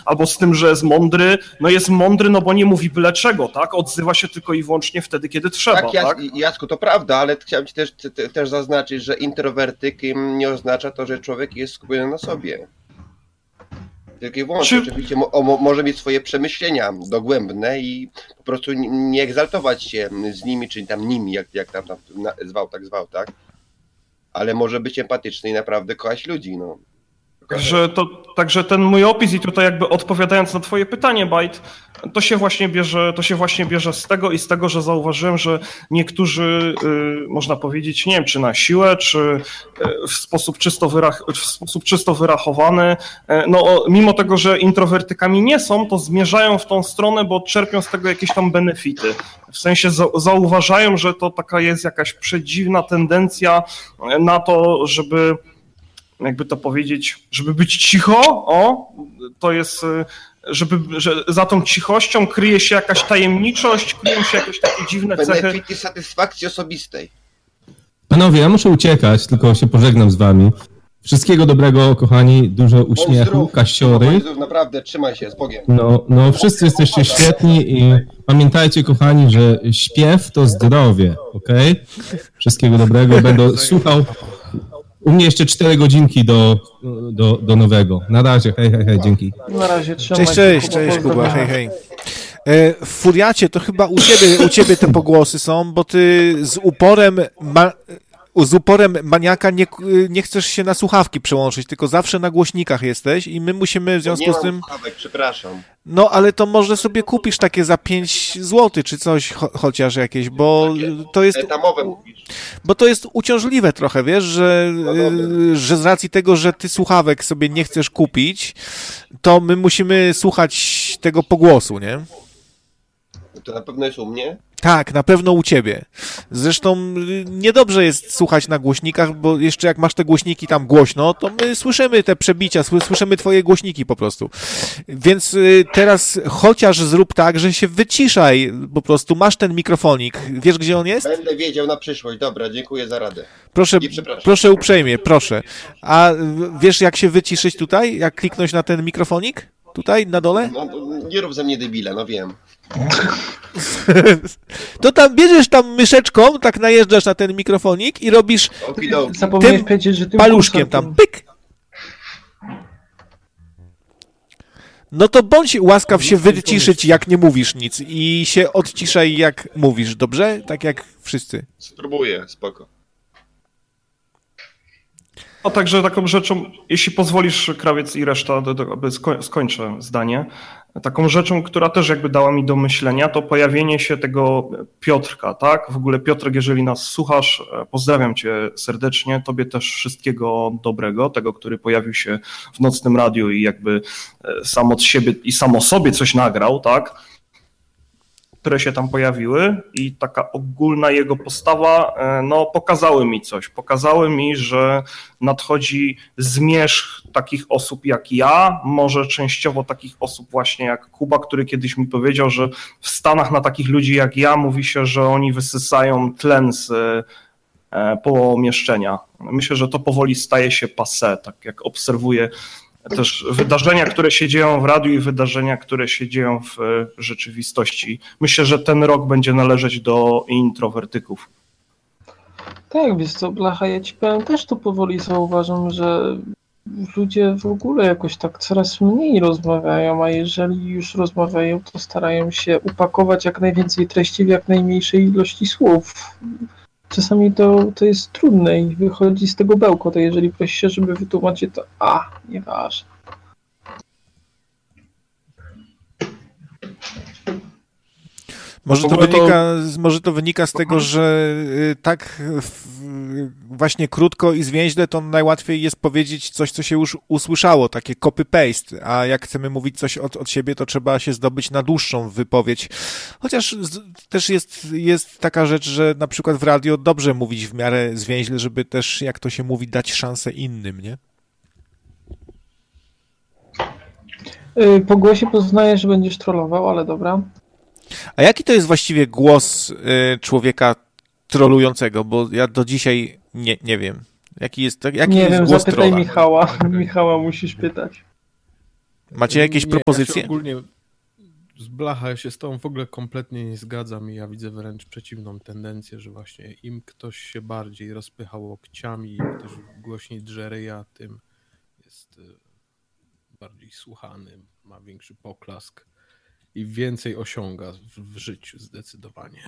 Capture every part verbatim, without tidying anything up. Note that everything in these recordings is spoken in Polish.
albo z tym, że jest mądry. No jest mądry, no bo nie mówi byle czego, tak? Odzywa się tylko i wyłącznie wtedy, kiedy trzeba, tak? Jas- tak? Jacku, to prawda, ale chciałem ci też, te, też zaznaczyć, że introwertykiem nie oznacza to, że człowiek jest skupiony na sobie. Tylko i wyłącznie, Czy... oczywiście mo- mo- może mieć swoje przemyślenia dogłębne i po prostu nie, nie egzaltować się z nimi, czy tam nimi, jak, jak tam, tam na, zwał, tak zwał, tak? Ale może być empatyczny i naprawdę kochać ludzi, no. Także, to, także ten mój opis i tutaj jakby odpowiadając na twoje pytanie, Bajt, to się właśnie bierze, to się właśnie bierze z tego i z tego, że zauważyłem, że niektórzy, y, można powiedzieć, nie wiem, czy na siłę, czy y, w sposób czysto, wyrach- w sposób czysto wyrachowany, y, no mimo tego, że introwertykami nie są, to zmierzają w tą stronę, bo czerpią z tego jakieś tam benefity. W sensie za- zauważają, że to taka jest jakaś przedziwna tendencja na to, żeby jakby to powiedzieć, żeby być cicho, o, to jest, żeby, że za tą cichością kryje się jakaś tajemniczość, kryją się jakieś takie dziwne cechy. Benefity satysfakcji osobistej. Panowie, ja muszę uciekać, tylko się pożegnam z wami. Wszystkiego dobrego, kochani, dużo uśmiechu, kaściory. Naprawdę, trzymaj się, z Bogiem. No, no, wszyscy jesteście świetni i pamiętajcie, kochani, że śpiew to zdrowie, okej? Okay? Wszystkiego dobrego, będę słuchał. U mnie jeszcze cztery godzinki do, do, do nowego. Na razie, hej, hej, hej, dzięki. Na razie, trzymaj Cześć, cześć, cześć, Kuba, hej, hej. W Furiacie to chyba u ciebie, u ciebie te pogłosy są, bo ty z uporem ma, z uporem maniaka nie, nie chcesz się na słuchawki przełączyć, tylko zawsze na głośnikach jesteś i my musimy w związku nie z tym... mam słuchawek, przepraszam. No, ale to może sobie kupisz takie za pięć złotych, czy coś cho- chociaż jakieś, bo to jest... Etamowe mówisz. Bo to jest uciążliwe trochę, wiesz, że, no że z racji tego, że ty słuchawek sobie nie chcesz kupić, to my musimy słuchać tego pogłosu, nie? To na pewno jest u mnie? Tak, na pewno u ciebie. Zresztą niedobrze jest słuchać na głośnikach, bo jeszcze jak masz te głośniki tam głośno, to my słyszymy te przebicia, słyszymy twoje głośniki po prostu. Więc teraz chociaż zrób tak, że się wyciszaj, po prostu masz ten mikrofonik. Wiesz, gdzie on jest? Będę wiedział na przyszłość. Dobra, dziękuję za radę. Proszę, proszę uprzejmie, proszę. A wiesz, jak się wyciszyć tutaj? Jak kliknąć na ten mikrofonik? Tutaj, na dole? No, nie rób ze mnie debila, no wiem. To tam bierzesz tam myszeczką, tak najeżdżasz na ten mikrofonik i robisz Zapomniałeś powiedzieć, że tym paluszkiem tam, pyk. No to bądź łaskaw się wyciszyć, jak nie mówisz nic i się odciszaj, jak mówisz, dobrze? Tak jak wszyscy. Spróbuję, spoko. A także taką rzeczą, jeśli pozwolisz, Krawiec i reszta, aby skończę zdanie, taką rzeczą, która też jakby dała mi do myślenia, to pojawienie się tego Piotrka, tak? W ogóle Piotrek, jeżeli nas słuchasz, pozdrawiam cię serdecznie, tobie też wszystkiego dobrego, tego, który pojawił się w Nocnym Radiu i jakby sam od siebie i sam o sobie coś nagrał, tak? Które się tam pojawiły i taka ogólna jego postawa, no pokazały mi coś. Pokazały mi, że nadchodzi zmierzch takich osób jak ja, może częściowo takich osób właśnie jak Kuba, który kiedyś mi powiedział, że w Stanach na takich ludzi jak ja mówi się, że oni wysysają tlen z pomieszczenia. Myślę, że to powoli staje się passé, tak jak obserwuję też wydarzenia, które się dzieją w radiu i wydarzenia, które się dzieją w rzeczywistości. Myślę, że ten rok będzie należeć do introwertyków. Tak, wiesz co, Blacha, ja ci powiem, też to powoli zauważam, że ludzie w ogóle jakoś tak coraz mniej rozmawiają, a jeżeli już rozmawiają, to starają się upakować jak najwięcej treści w jak najmniejszej ilości słów. Czasami to, to jest trudne i wychodzi z tego bełko, to jeżeli prosi się, żeby wytłumaczyć, to a, nieważne. Może to, wynika, może to wynika z tego, że tak właśnie krótko i zwięźle to najłatwiej jest powiedzieć coś, co się już usłyszało, takie copy-paste, a jak chcemy mówić coś od, od siebie, to trzeba się zdobyć na dłuższą wypowiedź. Chociaż z, też jest, jest taka rzecz, że na przykład w radio dobrze mówić w miarę zwięźle, żeby też, jak to się mówi, dać szansę innym, nie? Po głosie poznaję, że będziesz trollował, ale dobra. A jaki to jest właściwie głos y, człowieka trolującego? Bo ja do dzisiaj nie, nie wiem. Jaki jest, jaki nie jest wiem, głos zapytaj trolla? Michała. Michała musisz pytać. Macie jakieś nie, propozycje? Ja się ogólnie z Blacha ja się z tą w ogóle kompletnie nie zgadzam i ja widzę wręcz przeciwną tendencję, że właśnie im ktoś się bardziej rozpychał łokciami, im ktoś głośniej drze ryja, tym jest bardziej słuchany, ma większy poklask i więcej osiąga w, w życiu zdecydowanie.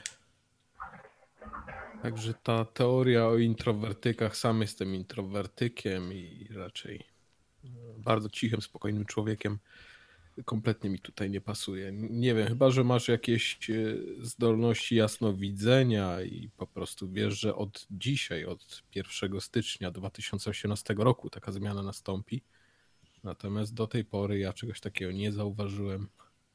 Także ta teoria o introwertykach, sam jestem introwertykiem i raczej bardzo cichym, spokojnym człowiekiem, kompletnie mi tutaj nie pasuje. Nie wiem, chyba że masz jakieś zdolności jasnowidzenia i po prostu wiesz, że od dzisiaj, od pierwszego stycznia dwa tysiące osiemnastego roku taka zmiana nastąpi. Natomiast do tej pory ja czegoś takiego nie zauważyłem.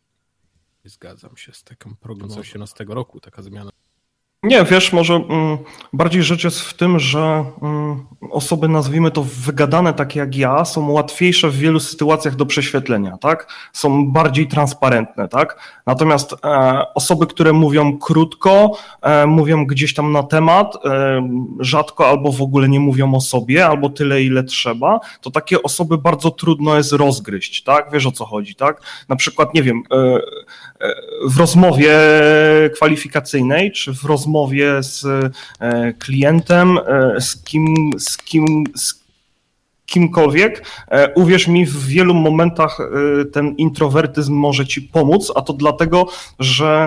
Nie zgadzam się z taką prognozą osiemnastego roku, taka zmiana. Nie, wiesz, może mm, bardziej rzecz jest w tym, że mm, osoby, nazwijmy to wygadane takie jak ja, są łatwiejsze w wielu sytuacjach do prześwietlenia, tak? Są bardziej transparentne, tak? Natomiast e, osoby, które mówią krótko, e, mówią gdzieś tam na temat, e, rzadko albo w ogóle nie mówią o sobie, albo tyle, ile trzeba, to takie osoby bardzo trudno jest rozgryźć, tak? Wiesz, o co chodzi, tak? Na przykład, nie wiem, e, e, w rozmowie kwalifikacyjnej, czy w rozmowie rozmowie z klientem, z kim, z kim, z kimkolwiek, uwierz mi, w wielu momentach ten introwertyzm może ci pomóc, a to dlatego, że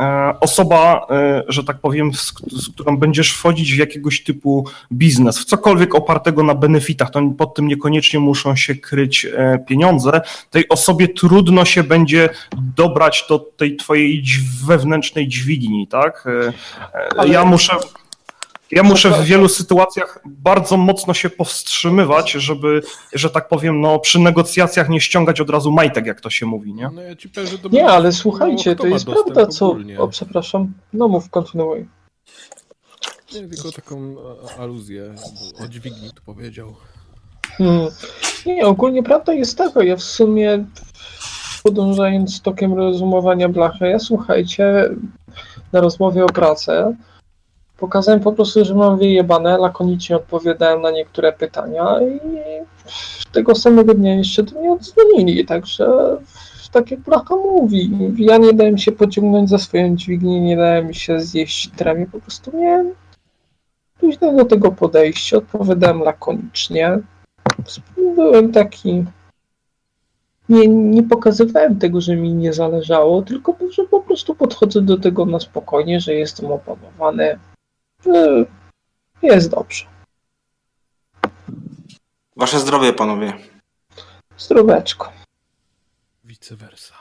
osoba, że tak powiem, z, z którą będziesz wchodzić w jakiegoś typu biznes, w cokolwiek opartego na benefitach, to pod tym niekoniecznie muszą się kryć pieniądze, tej osobie trudno się będzie dobrać do tej twojej wewnętrznej dźwigni, tak? Ja muszę... Ja muszę w wielu sytuacjach bardzo mocno się powstrzymywać, żeby, że tak powiem, no, przy negocjacjach nie ściągać od razu majtek, jak to się mówi, nie? No ja ci powiem, że to nie, ale słuchajcie, to jest prawda, co... ogólnie. O, przepraszam. No mów, kontynuuj. Nie, tylko taką aluzję o dźwigni tu powiedział. Hmm. Nie, ogólnie prawda jest taka, ja w sumie podążając tokiem rozumowania Blachy, ja słuchajcie, na rozmowie o pracę pokazałem po prostu, że mam wyjebane, lakonicznie odpowiadałem na niektóre pytania i tego samego dnia jeszcze do mnie odzwonili, także tak jak Blacha mówi, ja nie dałem się pociągnąć za swoją dźwignię, nie dałem się zjeść trami, po prostu miałem później do tego podejścia, odpowiadałem lakonicznie, byłem taki, nie, nie pokazywałem tego, że mi nie zależało, tylko że po prostu podchodzę do tego na spokojnie, że jestem opanowany. Jest dobrze. Wasze zdrowie, panowie. Zdróweczko. Vice versa.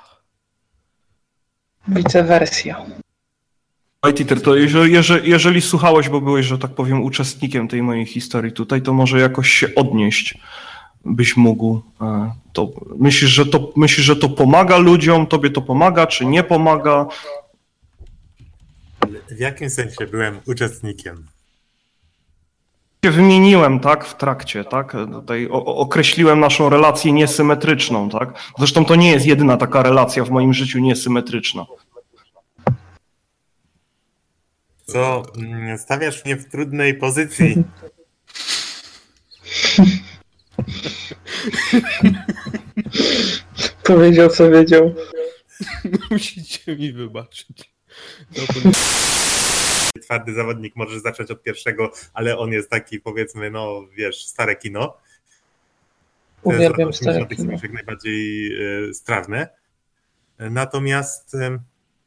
Wicewersja. Peter, to jeżeli, jeżeli, jeżeli słuchałeś, bo byłeś, że tak powiem, uczestnikiem tej mojej historii tutaj, to może jakoś się odnieść byś mógł. To myślisz, że to, myślisz, że to pomaga ludziom? Tobie to pomaga, czy nie pomaga? W jakim sensie byłem uczestnikiem? Wymieniłem, tak, w trakcie, tak, tutaj określiłem naszą relację niesymetryczną, tak. Zresztą to nie jest jedyna taka relacja w moim życiu niesymetryczna. Co, stawiasz mnie w trudnej pozycji. Powiedział, co wiedział. Musicie mi wybaczyć. Twardy zawodnik możesz zacząć od pierwszego, ale on jest taki, powiedzmy, no wiesz, stare kino. Uwielbiam stare kino. Są jak najbardziej e, strawne. Natomiast e,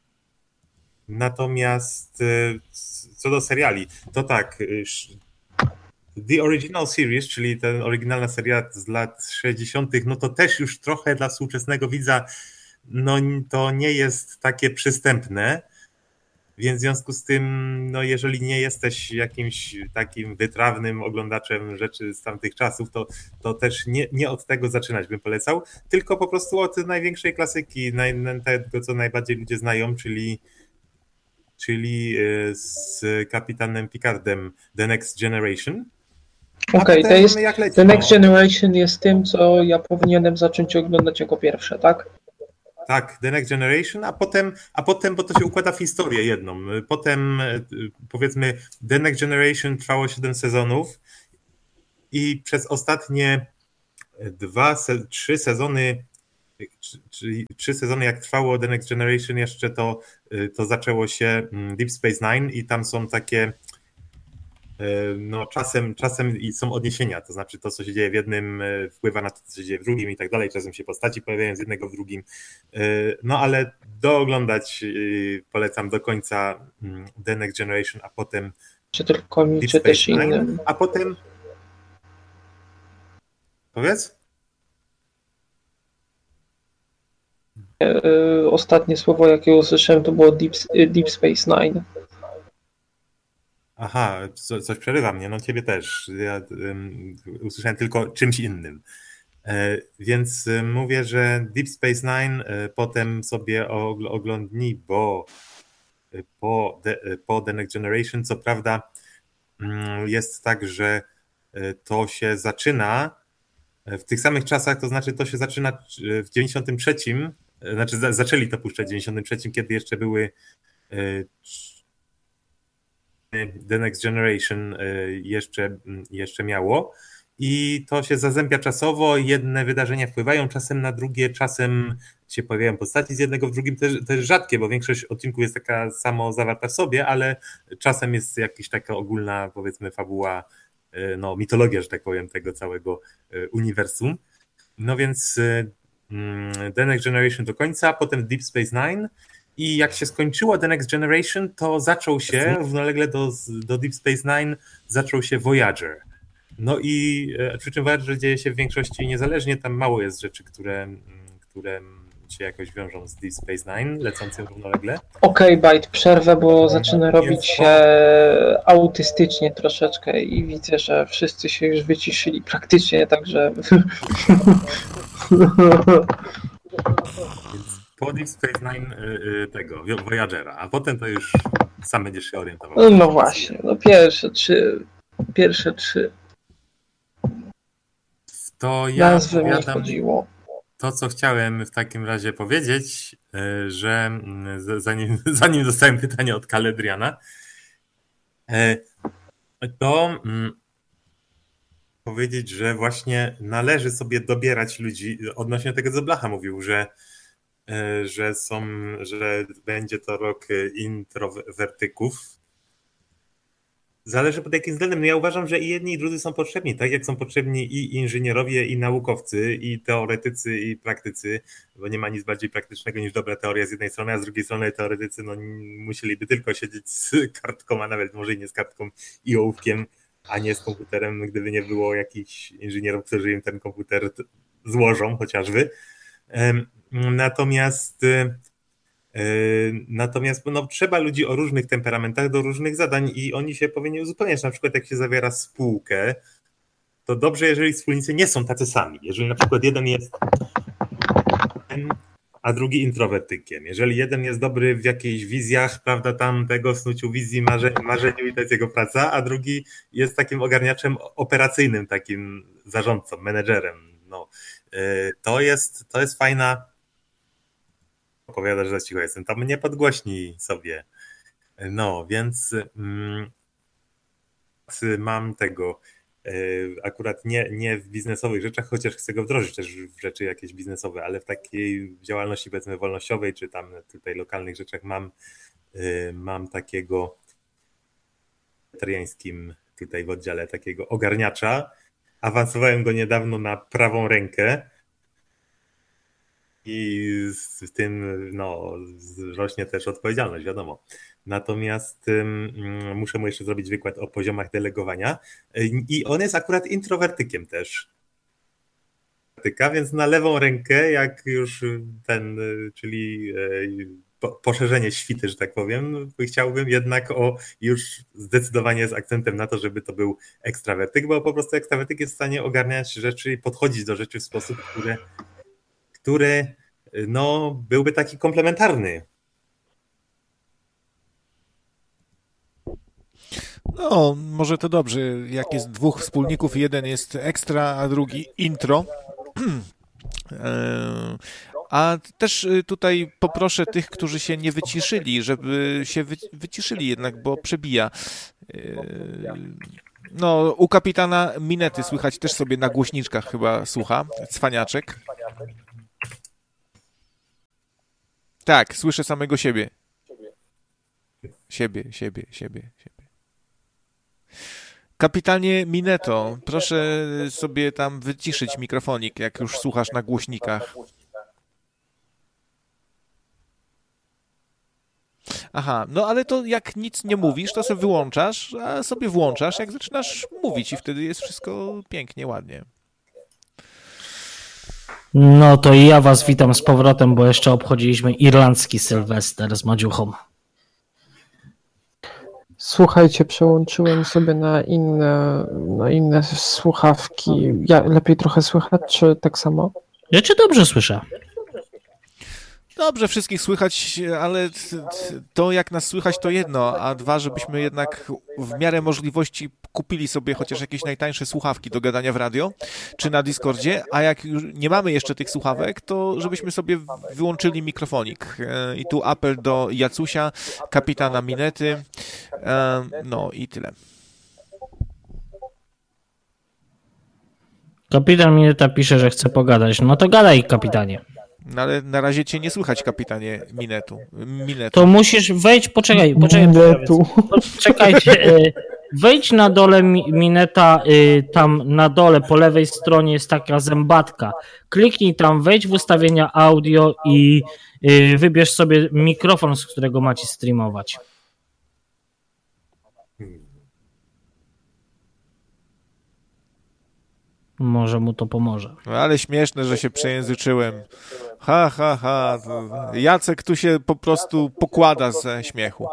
natomiast e, co do seriali, to tak, The Original Series, czyli ten oryginalna seria z lat sześćdziesiątych, no to też już trochę dla współczesnego widza, no to nie jest takie przystępne. Więc w związku z tym, no jeżeli nie jesteś jakimś takim wytrawnym oglądaczem rzeczy z tamtych czasów, to, to też nie, nie od tego zaczynać bym polecał, tylko po prostu od największej klasyki, naj, tego co najbardziej ludzie znają, czyli, czyli z kapitanem Picardem The Next Generation. Okej, okay, to jest The Next Generation jest tym, co ja powinienem zacząć oglądać jako pierwsze, tak? Tak, The Next Generation, a potem, a potem, bo to się układa w historię jedną. Potem, powiedzmy, The Next Generation trwało siedem sezonów i przez ostatnie dwa, se, trzy sezony Czyli trzy sezony jak trwało The Next Generation jeszcze, to, to zaczęło się Deep Space Nine i tam są takie no czasem, czasem są odniesienia, to znaczy to, co się dzieje w jednym wpływa na to, co się dzieje w drugim i tak dalej, czasem się postaci pojawiają z jednego w drugim, no ale dooglądać polecam do końca The Next Generation, a potem Czy tylko mi, Deep czy Space też Nine, innym. a potem powiedz? Ostatnie słowo, jakie usłyszałem, to było Deep, Deep Space Nine. Aha, co, coś przerywa mnie, no ciebie też. Ja um, usłyszałem tylko czymś innym. E, więc um, mówię, że Deep Space Nine, e, potem sobie ogl- oglądnij, bo e, po, the, e, po The Next Generation, co prawda mm, jest tak, że e, to się zaczyna w tych samych czasach, to znaczy to się zaczyna w dziewięćdziesiątym trzecim, e, znaczy za, zaczęli to puszczać w dziewięćdziesiątym trzecim, kiedy jeszcze były e, The Next Generation jeszcze, jeszcze miało i to się zazębia czasowo, jedne wydarzenia wpływają czasem na drugie, czasem się pojawiają postaci z jednego w drugim, też, też rzadkie, bo większość odcinków jest taka samo zawarta w sobie, ale czasem jest jakaś taka ogólna, powiedzmy, fabuła, no mitologia, że tak powiem, tego całego uniwersum. No więc The Next Generation do końca, potem Deep Space Nine. I jak się skończyło The Next Generation, to zaczął się, równolegle do, do Deep Space Nine, zaczął się Voyager. No i przy czym Voyager dzieje się w większości niezależnie, tam mało jest rzeczy, które, które się jakoś wiążą z Deep Space Nine, lecącym równolegle. Okej, okay, Bajt, przerwę, bo zaczyna robić się autystycznie troszeczkę i widzę, że wszyscy się już wyciszyli praktycznie, także... Po Deep Space Nine tego, Voyagera, a potem to już sam będziesz się orientował. No właśnie, no pierwsze trzy, pierwsze trzy. To ja Nazwy mi chodziło. To, co chciałem w takim razie powiedzieć, że zanim, zanim dostałem pytanie od Kaledriana, to powiedzieć, że właśnie należy sobie dobierać ludzi, odnośnie tego, co Blacha mówił, że że są, że będzie to rok introwertyków. Zależy pod jakim względem. No ja uważam, że i jedni, i drudzy są potrzebni. Tak jak są potrzebni i inżynierowie, i naukowcy, i teoretycy, i praktycy, bo nie ma nic bardziej praktycznego niż dobra teoria z jednej strony, a z drugiej strony teoretycy no, musieliby tylko siedzieć z kartką, a nawet może i nie z kartką i ołówkiem, a nie z komputerem, gdyby nie było jakichś inżynierów, którzy im ten komputer złożą chociażby. Natomiast natomiast no, trzeba ludzi o różnych temperamentach do różnych zadań i oni się powinni uzupełniać. Na przykład jak się zawiera spółkę, to dobrze, jeżeli wspólnicy nie są tacy sami. Jeżeli na przykład jeden jest a drugi introwertykiem. Jeżeli jeden jest dobry w jakichś wizjach, prawda, tam tego snuciu wizji, marzeń, marzeniu i to jest jego praca, a drugi jest takim ogarniaczem operacyjnym, takim zarządcą, menedżerem. No, to jest, to jest fajna. Opowiadasz, że cicho jestem. Tam nie podgłośnij sobie. No, więc mm, mam tego akurat nie, nie w biznesowych rzeczach, chociaż chcę go wdrożyć też w rzeczy jakieś biznesowe, ale w takiej działalności powiedzmy wolnościowej, czy tam tutaj lokalnych rzeczach mam, mam takiego wegetariańskim tutaj w oddziale takiego ogarniacza. Awansowałem go niedawno na prawą rękę i z tym no, rośnie też odpowiedzialność, wiadomo. Natomiast um, muszę mu jeszcze zrobić wykład o poziomach delegowania i on jest akurat introwertykiem też. Więc na lewą rękę, jak już ten, czyli po, poszerzenie świty, że tak powiem, chciałbym jednak o już zdecydowanie z akcentem na to, żeby to był ekstrawertyk, bo po prostu ekstrawertyk jest w stanie ogarniać rzeczy i podchodzić do rzeczy w sposób, który, który no, byłby taki komplementarny. No, może to dobrze, jak jest dwóch wspólników, jeden jest ekstra, a drugi intro. A też tutaj poproszę tych, którzy się nie wyciszyli, żeby się wyciszyli jednak, bo przebija. No, u kapitana Minety słychać też sobie na głośniczkach chyba słucha, cwaniaczek. Tak, słyszę samego siebie. Siebie, siebie, siebie, siebie. Kapitanie Mineto, proszę sobie tam wyciszyć mikrofonik, jak już słuchasz na głośnikach. Aha, no ale to jak nic nie mówisz, to sobie wyłączasz, a sobie włączasz, jak zaczynasz mówić i wtedy jest wszystko pięknie, ładnie. No to i ja was witam z powrotem, bo jeszcze obchodziliśmy irlandzki Sylwester z Madziuchą. Słuchajcie, przełączyłem sobie na inne, na inne słuchawki. Ja, lepiej trochę słychać, czy tak samo? Ja cię dobrze słyszę. Dobrze, wszystkich słychać, ale to jak nas słychać to jedno, a dwa, żebyśmy jednak w miarę możliwości kupili sobie chociaż jakieś najtańsze słuchawki do gadania w radio czy na Discordzie, a jak już nie mamy jeszcze tych słuchawek, to żebyśmy sobie wyłączyli mikrofonik. I tu apel do Jacusia, kapitana Minety, no i tyle. Kapitan Mineta pisze, że chce pogadać. No to gadaj, kapitanie. No ale na razie cię nie słychać, kapitanie Minetu. Minetu. To musisz wejść, poczekaj, poczekaj. Minetu. Poczekajcie, wejdź na dole Mineta, tam na dole po lewej stronie jest taka zębatka. Kliknij tam, wejdź w ustawienia audio i wybierz sobie mikrofon, z którego macie streamować. Może mu to pomoże. No ale śmieszne, że się przejęzyczyłem. Ha, ha, ha. Jacek tu się po prostu pokłada ze śmiechu.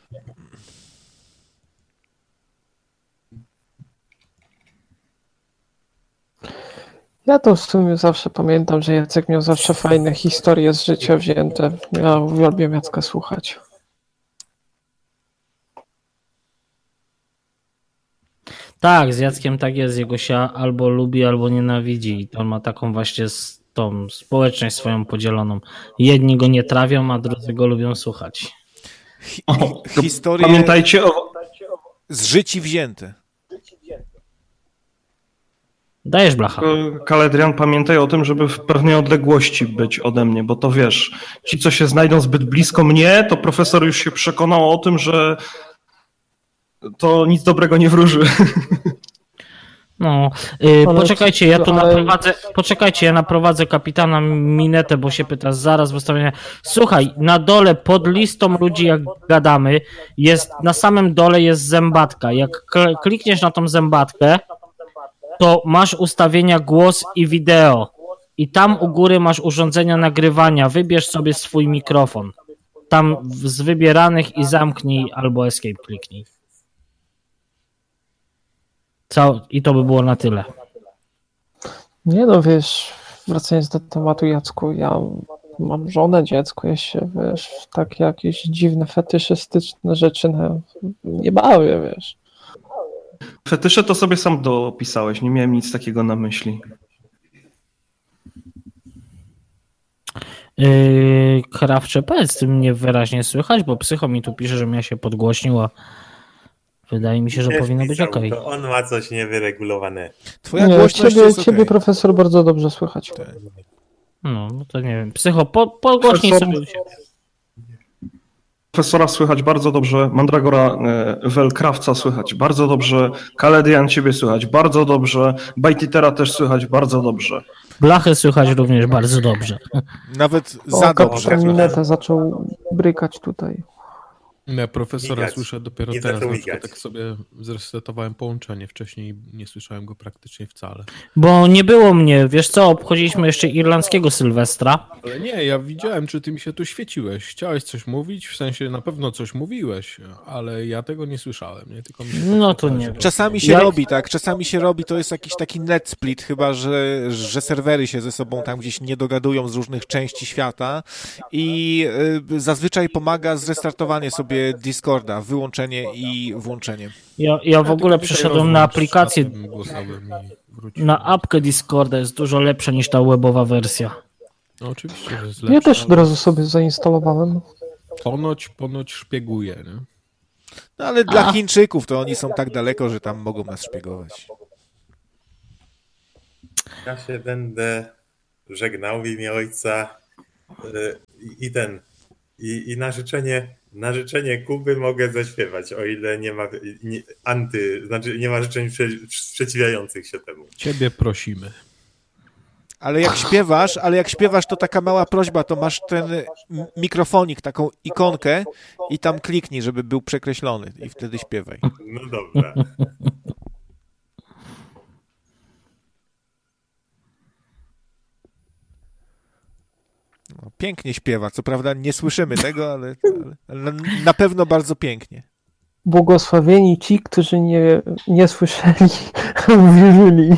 Ja to w sumie zawsze pamiętam, że Jacek miał zawsze fajne historie z życia wzięte. Ja uwielbiam Jacka słuchać. Tak, z Jackiem tak jest, jego się albo lubi, albo nienawidzi. I on ma taką właśnie z tą społeczność swoją podzieloną. Jedni go nie trawią, a drudzy go lubią słuchać. O, historie pamiętajcie o... z życi wzięte. Dajesz blacha. Kaledrian, pamiętaj o tym, żeby w pewnej odległości być ode mnie, bo to wiesz, ci co się znajdą zbyt blisko mnie, to profesor już się przekonał o tym, że to nic dobrego nie wróży. No, yy, poczekajcie, ja tu naprowadzę, poczekajcie, ja naprowadzę kapitana Minetę, bo się pyta zaraz w ustawienia. Słuchaj, na dole pod listą ludzi, jak gadamy, jest, na samym dole jest zębatka. Jak klikniesz na tą zębatkę, to masz ustawienia głos i wideo. I tam u góry masz urządzenia nagrywania. Wybierz sobie swój mikrofon. Tam z wybieranych i zamknij albo escape kliknij. Cał... I to by było na tyle. Nie no, wiesz, wracając do tematu, Jacku, ja mam żonę, dziecko, ja się, wiesz, w takie jakieś dziwne, fetyszystyczne rzeczy nie bawię, wiesz. Fetysze to sobie sam dopisałeś, nie miałem nic takiego na myśli. Yy, Krawcze, powiedz, ty mnie wyraźnie słychać, bo psycho mi tu pisze, że mnie się podgłośniła. Wydaje mi się, że Też powinno być pisał, okej. To on ma coś niewyregulowane. Twoja Nie, głośność ciebie, jest ciebie okej. profesor, bardzo dobrze słychać. No, no to nie wiem. Psycho, po, podgłośnij Profesor... sobie u siebie. Profesora słychać bardzo dobrze, Mandragora Welkrawca słychać bardzo dobrze, Kaledian ciebie słychać bardzo dobrze, Bajtitera też słychać bardzo dobrze. Blachę słychać również bardzo dobrze. Nawet O, za dobrze. kapitan Mineta zaczął brykać tutaj. Ja profesora Migać. słyszę dopiero Nie teraz, zaczął na przykład migać. tak sobie zresetowałem połączenie, wcześniej nie słyszałem go praktycznie wcale. Bo nie było mnie, wiesz co, obchodziliśmy jeszcze irlandzkiego Sylwestra. Ale nie, ja widziałem, czy ty mi się tu świeciłeś. Chciałeś coś mówić, w sensie na pewno coś mówiłeś, ale ja tego nie słyszałem. Nie? Tylko mi się No to podświetlało, nie że- wiem. Czasami się Jak- robi, tak, czasami się robi, to jest jakiś taki net split, chyba, że, że serwery się ze sobą tam gdzieś nie dogadują z różnych części świata i y, zazwyczaj pomaga zrestartowanie sobie Discorda, wyłączenie i włączenie. Ja, ja w ogóle Tylko tutaj przeszedłem na rozłącz aplikację, czatem głosowym i wrócił. na apkę Discorda, jest dużo lepsza niż ta webowa wersja. No oczywiście, że jest Ja lepsze, też od ale razu sobie zainstalowałem. ponoć, ponoć szpieguje, nie? No ale dla A. Chińczyków to oni są tak daleko, że tam mogą nas szpiegować. Ja się będę żegnał w imię ojca yy, i ten I, i na życzenie, na życzenie Kuby mogę zaśpiewać, o ile nie ma nie, anty, znaczy nie ma życzeń sprzeciwiających się temu. Ciebie prosimy. Ale jak śpiewasz, ale jak śpiewasz, to taka mała prośba, to masz ten mikrofonik, taką ikonkę i tam kliknij, żeby był przekreślony i wtedy śpiewaj. No dobra. No, pięknie śpiewa, co prawda nie słyszymy tego, ale, ale na pewno bardzo pięknie. Błogosławieni ci, którzy nie, nie słyszeli, a uwierzyli.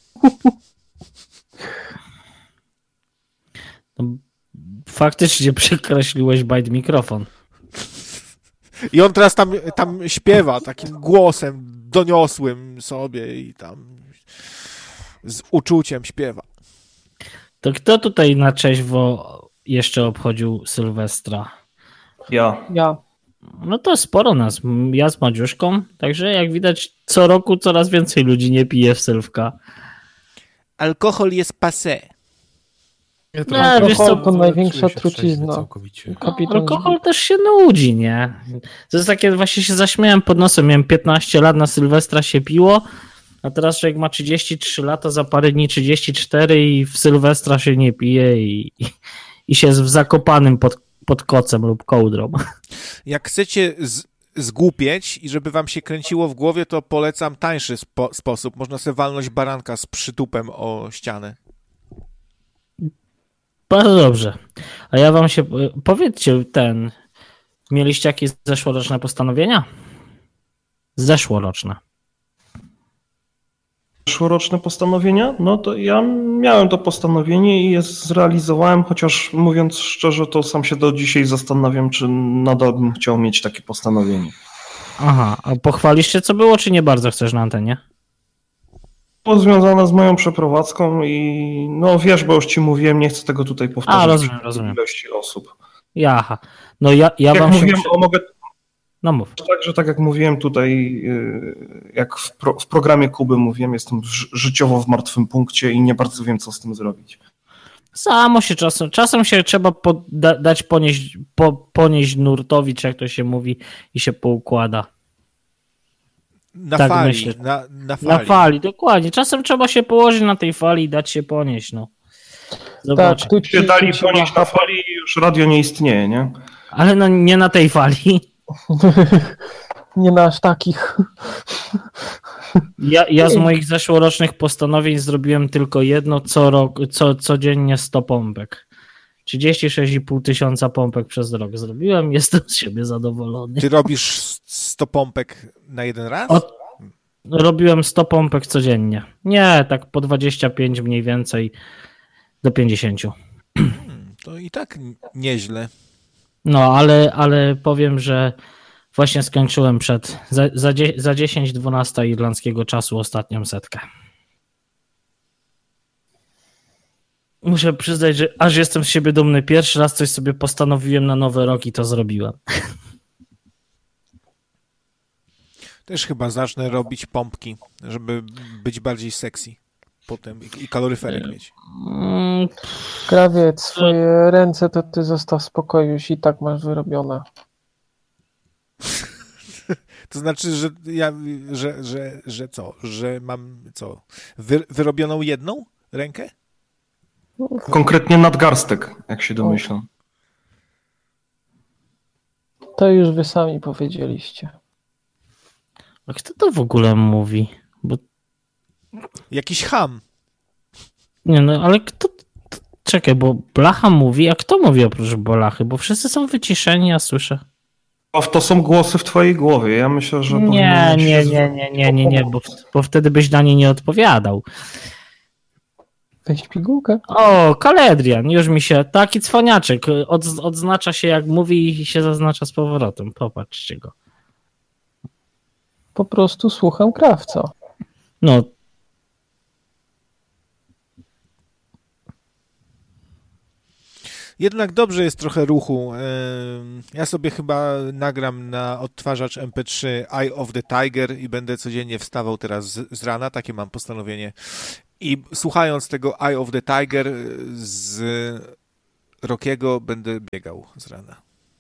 Faktycznie przekreśliłeś bajt mikrofon. I on teraz tam, tam śpiewa takim głosem doniosłym sobie i tam z uczuciem śpiewa. To kto tutaj na trzeźwo jeszcze obchodził Sylwestra? Ja. Ja. No to sporo nas. Ja z Madziuszką. Także jak widać co roku coraz więcej ludzi nie pije w Sylwka. Alkohol jest passé. Ja No, trochę- wiesz co, Alkohol to największa Czuję się trzeźwy trucizna. całkowicie. Kapitan Alkohol też się nudzi, nie? To jest takie, właśnie się zaśmiałem pod nosem. Miałem piętnaście lat, na Sylwestra się piło, a teraz człowiek ma trzydzieści trzy lata, za parę dni trzydzieści cztery i w Sylwestra się nie pije i, i, i się jest w Zakopanym pod, pod kocem lub kołdrą. Jak chcecie z, zgłupieć i żeby wam się kręciło w głowie, to polecam tańszy spo, sposób. Można sobie walnąć baranka z przytupem o ścianę. Bardzo dobrze. A ja wam się... Powiedzcie, ten... Mieliście jakieś zeszłoroczne postanowienia? Zeszłoroczne. Zeszłoroczne postanowienia? No to ja miałem to postanowienie i je zrealizowałem, chociaż mówiąc szczerze, to sam się do dzisiaj zastanawiam, czy nadal bym chciał mieć takie postanowienie. Aha, a pochwalisz się, co było, czy nie bardzo chcesz na antenie? Było związane z moją przeprowadzką i no wiesz, bo już ci mówiłem, nie chcę tego tutaj powtarzać. A, rozumiem, przy rozumiem. ilości osób. Jaha. No ja, ja Jak wam się... mówiłem, o, mogę No mów. tak, że tak jak mówiłem tutaj, yy, jak w, pro, w programie Kuby mówiłem, jestem ży- życiowo w martwym punkcie i nie bardzo wiem, co z tym zrobić. Samo się czasem, czasem się trzeba po, da, dać ponieść, po, ponieść nurtowi, czy jak to się mówi, i się poukłada. Na Tak fali, myślę. na, na fali. Na fali, dokładnie. Czasem trzeba się położyć na tej fali i dać się ponieść, no. Zobacz. Tak, tu Się ci, dali tu ci ponieść na fali i już radio nie istnieje, nie? Ale no nie na tej fali. Nie na aż takich. Ja, ja z moich zeszłorocznych postanowień zrobiłem tylko jedno co rok, co, codziennie sto pompek. trzydzieści sześć i pół tysiąca pompek przez rok zrobiłem, jestem z siebie zadowolony. Ty robisz sto pompek na jeden raz? Od, robiłem sto pompek codziennie. Nie, tak po dwadzieścia pięć mniej więcej do pięćdziesięciu. Hmm, to i tak nieźle. No, ale, ale powiem, że właśnie skończyłem przed za, za, za dziesięć dwanaście irlandzkiego czasu ostatnią setkę. Muszę przyznać, że aż jestem z siebie dumny. Pierwszy raz coś sobie postanowiłem na nowy rok i to zrobiłem. Też chyba zacznę robić pompki, żeby być bardziej sexy potem i kaloryferek mieć. Mm, Krawiec, swoje ręce to ty zostaw w spokoju, już i tak masz wyrobione. To znaczy, że ja, że, że, że co? Że mam co? Wy, wyrobioną jedną rękę? Konkretnie nadgarstek, jak się domyślam. To już wy sami powiedzieliście. a kto to w ogóle mówi? Bo, Jakiś ham. nie no, ale kto... to- Czekaj, bo Blacha mówi, a kto mówi oprócz Blachy? Bo wszyscy są wyciszeni, ja słyszę. O, to są głosy w twojej głowie. Ja myślę, że Nie, powinieneś nie, się nie, nie, nie, nie, nie, bo, bo wtedy byś na nie nie odpowiadał. Weź pigułkę. O, Kaledrian, już mi się, taki cwaniaczek, od, odznacza się jak mówi i się zaznacza z powrotem, popatrzcie go. Po prostu słucham krawca. No, Jednak dobrze jest trochę ruchu. Ym, Ja sobie chyba nagram na odtwarzacz em pe trzy Eye of the Tiger i będę codziennie wstawał teraz z, z rana, takie mam postanowienie. I słuchając tego Eye of the Tiger z Rockiego będę biegał z rana.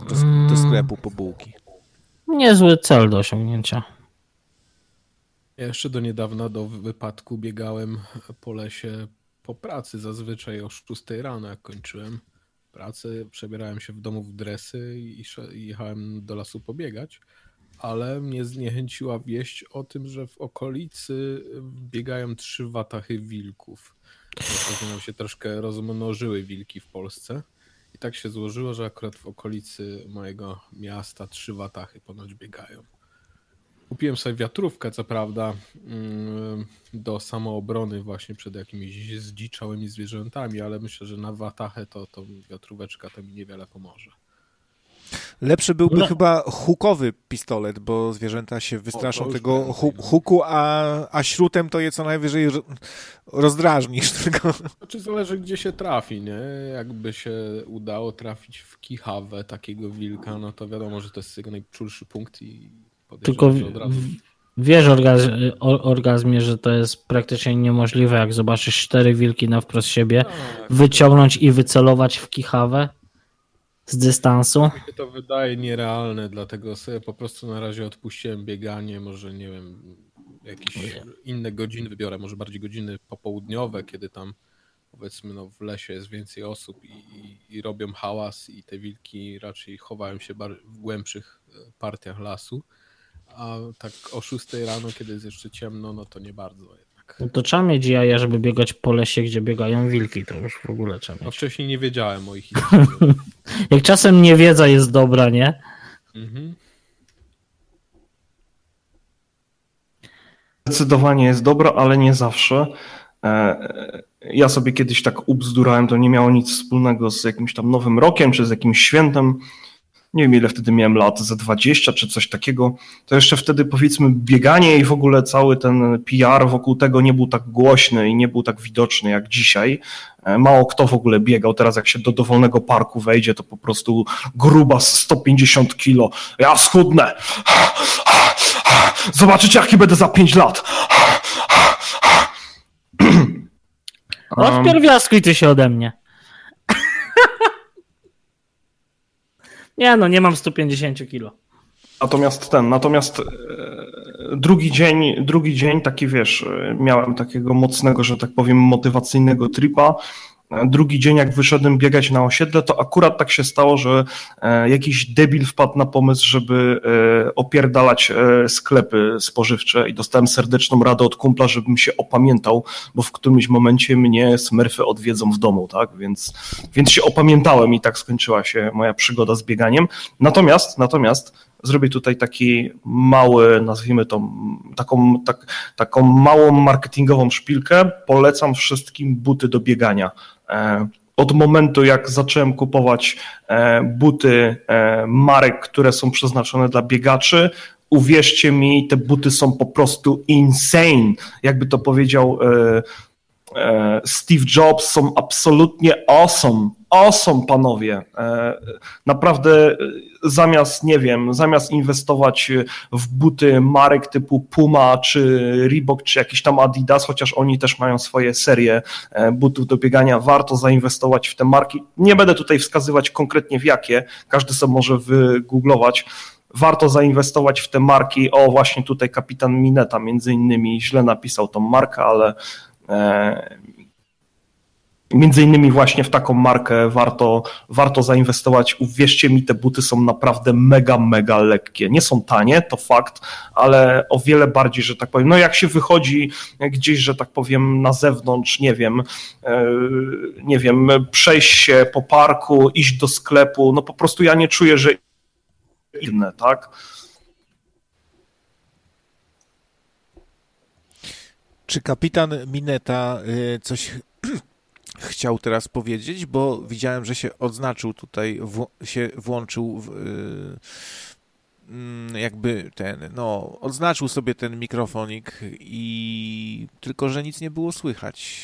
do, do sklepu po bułki. Niezły cel do osiągnięcia. Ja jeszcze do niedawna do wypadku biegałem po lesie po pracy, zazwyczaj o szóstej rano, jak kończyłem pracę, przebierałem się w domu w dresy i jechałem do lasu pobiegać, ale mnie zniechęciła wieść o tym, że w okolicy biegają trzy watachy wilków. Nam się troszkę rozmnożyły wilki w Polsce i tak się złożyło, że akurat w okolicy mojego miasta trzy watachy ponoć biegają. Kupiłem sobie wiatrówkę, co prawda, do samoobrony właśnie przed jakimiś zdziczałymi zwierzętami, ale myślę, że na watachę to, to wiatróweczka to mi niewiele pomoże. Lepszy byłby no. chyba hukowy pistolet, bo zwierzęta się wystraszą o, tego hu- huku, a, a śrutem to je co najwyżej rozdrażnisz. Tylko. Znaczy zależy, gdzie się trafi, nie? Jakby się udało trafić w kichawę takiego wilka, no to wiadomo, że to jest jego najczulszy punkt i tylko od razu... wiesz orgazm, orgazmie, że to jest praktycznie niemożliwe, jak zobaczysz cztery wilki na wprost siebie, no, wyciągnąć i wycelować w kichawę z dystansu. Mi się to wydaje nierealne, dlatego sobie po prostu na razie odpuściłem bieganie, może nie wiem, jakieś inne godziny wybiorę, może bardziej godziny popołudniowe, kiedy tam powiedzmy no, w lesie jest więcej osób i, i, i robią hałas i te wilki raczej chowają się bar- w głębszych partiach lasu. A tak o szóstej rano, kiedy jest jeszcze ciemno, no to nie bardzo jednak. No to trzeba mieć jaja, żeby biegać po lesie, gdzie biegają wilki, to już w ogóle trzeba mieć. No wcześniej nie wiedziałem o ich historii. Jak czasem niewiedza jest dobra, nie? Mhm. Zdecydowanie jest dobra, ale nie zawsze. Ja sobie kiedyś tak ubzdurałem, to nie miało nic wspólnego z jakimś tam nowym rokiem, czy z jakimś świętem. Nie wiem, ile wtedy miałem lat, ze dwadzieścia czy coś takiego, to jeszcze wtedy powiedzmy bieganie i w ogóle cały ten P R wokół tego nie był tak głośny i nie był tak widoczny jak dzisiaj. Mało kto w ogóle biegał, teraz jak się do dowolnego parku wejdzie, to po prostu grubas sto pięćdziesiąt kilo. Ja schudnę! Zobaczycie, jaki będę za pięć lat! Odpierwiaskuj ty się ode mnie. Nie no, nie mam sto pięćdziesiąt kilo. Natomiast ten, natomiast e, drugi dzień, drugi dzień taki wiesz, miałem takiego mocnego, że tak powiem, motywacyjnego tripa. Drugi dzień, jak wyszedłem biegać na osiedle, to akurat tak się stało, że e, jakiś debil wpadł na pomysł, żeby e, opierdalać e, sklepy spożywcze i dostałem serdeczną radę od kumpla, żebym się opamiętał, bo w którymś momencie mnie smurfy odwiedzą w domu, tak, więc, więc się opamiętałem i tak skończyła się moja przygoda z bieganiem. Natomiast, natomiast zrobię tutaj taki mały, nazwijmy to, taką, tak, taką małą marketingową szpilkę. Polecam wszystkim buty do biegania. Od momentu, jak zacząłem kupować buty marek, które są przeznaczone dla biegaczy, uwierzcie mi, te buty są po prostu insane. Jakby to powiedział Steve Jobs, są absolutnie awesome. Awesome, panowie. Naprawdę zamiast, nie wiem, zamiast inwestować w buty marek typu Puma, czy Reebok, czy jakiś tam Adidas, chociaż oni też mają swoje serie butów do biegania, warto zainwestować w te marki. Nie będę tutaj wskazywać konkretnie w jakie, każdy sobie może wygooglować. Warto zainwestować w te marki. O, właśnie tutaj kapitan Mineta między innymi źle napisał tą markę, ale między innymi właśnie w taką markę warto, warto zainwestować. Uwierzcie mi, te buty są naprawdę mega, mega lekkie. Nie są tanie, to fakt, ale o wiele bardziej, że tak powiem, no jak się wychodzi gdzieś, że tak powiem, na zewnątrz, nie wiem, nie wiem, przejść się po parku, iść do sklepu, no po prostu ja nie czuję, że inne, tak? Czy kapitan Mineta coś chciał teraz powiedzieć, bo widziałem, że się odznaczył tutaj, w, się włączył w, jakby ten, no, odznaczył sobie ten mikrofonik i tylko, że nic nie było słychać.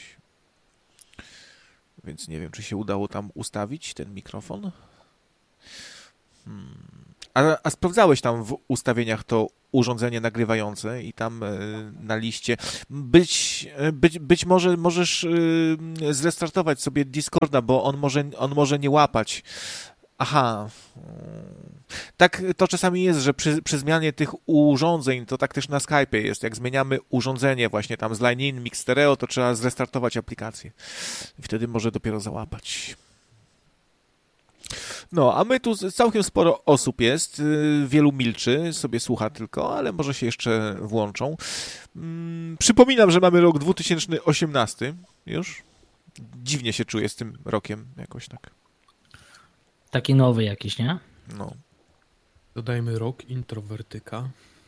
Więc nie wiem, czy się udało tam ustawić ten mikrofon. Hmm. A, a sprawdzałeś tam w ustawieniach to urządzenie nagrywające i tam na liście być, być, być może możesz zrestartować sobie Discorda, bo on może, on może nie łapać Aha. Tak to czasami jest, że przy, przy zmianie tych urządzeń, to tak też na Skype'ie jest, jak zmieniamy urządzenie właśnie tam z line-in, mix stereo, to trzeba zrestartować aplikację. I wtedy może dopiero załapać. No, a my tu całkiem sporo osób jest, wielu milczy, sobie słucha tylko, ale może się jeszcze włączą. Przypominam, że mamy rok dwa tysiące osiemnasty już. Dziwnie się czuję z tym rokiem jakoś tak. Taki nowy jakiś, nie? No. Dodajmy rok introwertyka.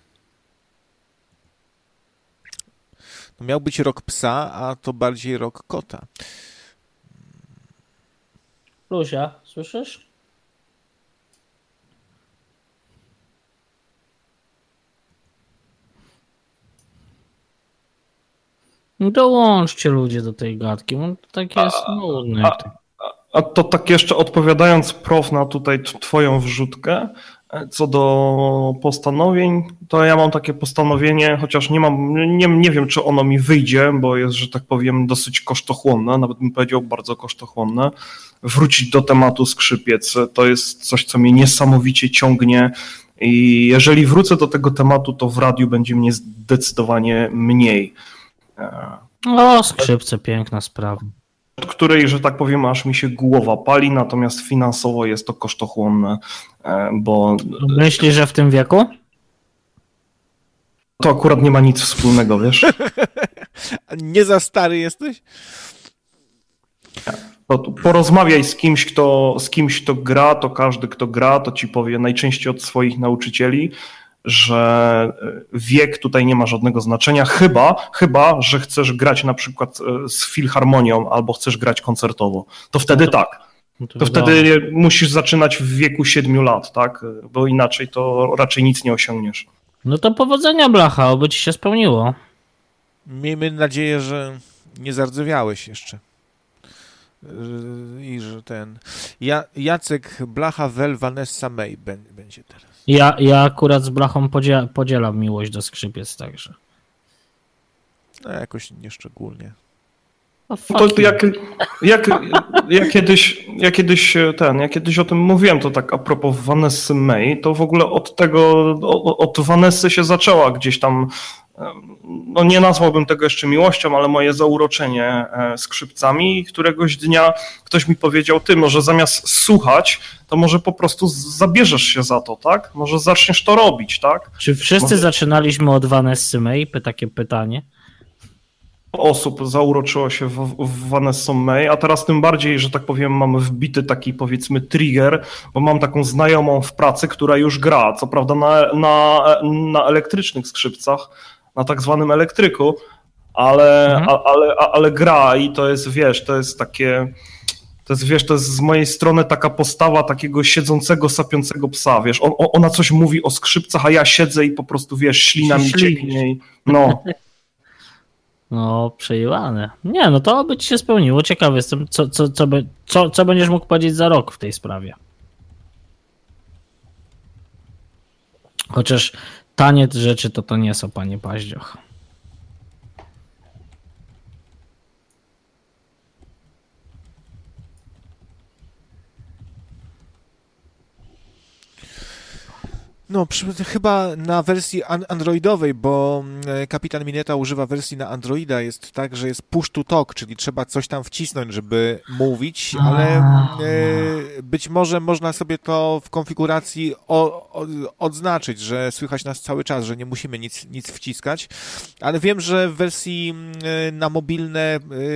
No miał być rok psa, a to bardziej rok kota. Lusia, słyszysz? Dołączcie ludzie do tej gadki, bo to tak jest nudne. A, a to tak jeszcze odpowiadając prof na tutaj twoją wrzutkę, co do postanowień, to ja mam takie postanowienie, chociaż nie mam, nie, nie wiem, czy ono mi wyjdzie, bo jest, że tak powiem, dosyć kosztochłonne, nawet bym powiedział bardzo kosztochłonne, wrócić do tematu skrzypiec. To jest coś, co mnie niesamowicie ciągnie i jeżeli wrócę do tego tematu, to w radiu będzie mnie zdecydowanie mniej. O, skrzypce, piękna sprawa. Od której, że tak powiem, aż mi się głowa pali, natomiast finansowo jest to kosztochłonne, bo... Myślisz, że w tym wieku? To akurat nie ma nic wspólnego, wiesz? Nie za stary jesteś? To porozmawiaj z kimś, kto, z kimś, kto gra, to każdy, kto gra, to ci powie najczęściej od swoich nauczycieli, że wiek tutaj nie ma żadnego znaczenia, chyba, chyba, że chcesz grać na przykład z filharmonią albo chcesz grać koncertowo. To wtedy no to, tak. No to to wtedy musisz zaczynać w wieku siedmiu lat, tak? Bo inaczej to raczej nic nie osiągniesz. No to powodzenia, Blacha, oby ci się spełniło. Miejmy nadzieję, że nie zardzewiałeś jeszcze. I że ten... Ja, Jacek Blacha, Wel, Vanessa May będzie teraz. Ja, ja akurat z Blachą podziel, podzielam miłość do skrzypiec, także. No jakoś nieszczególnie. To jak, jak, ja, kiedyś, ja kiedyś ten, ja kiedyś o tym mówiłem, to tak a propos Vanessy May, to w ogóle od tego, od Vanessy się zaczęła gdzieś tam, no nie nazwałbym tego jeszcze miłością, ale moje zauroczenie skrzypcami i któregoś dnia ktoś mi powiedział, ty może zamiast słuchać, to może po prostu zabierzesz się za to, tak? Może zaczniesz to robić, tak? Czy wszyscy może... zaczynaliśmy od Vanessy May? Takie pytanie. Osób zauroczyło się w, w Vanessą May, a teraz tym bardziej, że tak powiem, mamy wbity taki powiedzmy trigger, bo mam taką znajomą w pracy, która już gra, co prawda na, na, na elektrycznych skrzypcach, na tak zwanym elektryku, ale, mhm. a, ale, a, ale gra i to jest, wiesz, to jest takie... To jest, wiesz, to jest z mojej strony taka postawa takiego siedzącego, sapiącego psa, wiesz, on, ona coś mówi o skrzypcach, a ja siedzę i po prostu, wiesz, ślina mi cieknie i no... No, przejęłane. Nie, no to by ci się spełniło. Ciekawy jestem, co, co, co, by, co, co będziesz mógł powiedzieć za rok w tej sprawie. Chociaż tanie rzeczy to to nie są, panie Paździoch. No, przy, chyba na wersji an- androidowej, bo Kapitan Mineta używa wersji na Androida, jest tak, że jest push to talk, czyli trzeba coś tam wcisnąć, żeby mówić, ale e, być może można sobie to w konfiguracji o, o, odznaczyć, że słychać nas cały czas, że nie musimy nic, nic wciskać, ale wiem, że w wersji e, na mobilne e,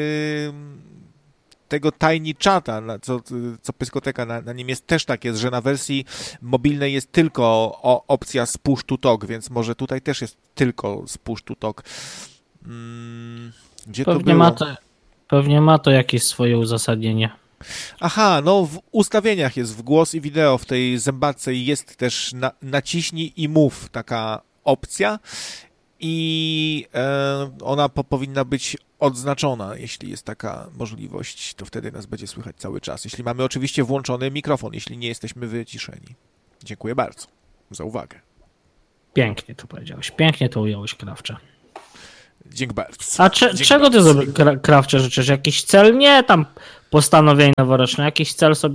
tego Tiny Chata, co, co Pyskoteka na, na nim jest, też tak jest, że na wersji mobilnej jest tylko o, opcja z push to talk, więc może tutaj też jest tylko z push to talk. Hmm, gdzie pewnie to było? Ma to, pewnie ma to jakieś swoje uzasadnienie. Aha, no w ustawieniach jest w głos i wideo, w tej zębatce jest też na, naciśnij i mów taka opcja i e, ona po, powinna być odznaczona, jeśli jest taka możliwość, to wtedy nas będzie słychać cały czas. Jeśli mamy oczywiście włączony mikrofon, jeśli nie jesteśmy wyciszeni. Dziękuję bardzo za uwagę. Pięknie to powiedziałeś, pięknie to ująłeś, Krawcze. Dziękuję bardzo. A cze, Dzięki czego bardzo. ty, Krawcze, życzysz? Jakiś cel? Nie tam postanowień noworocznych, jakiś cel sobie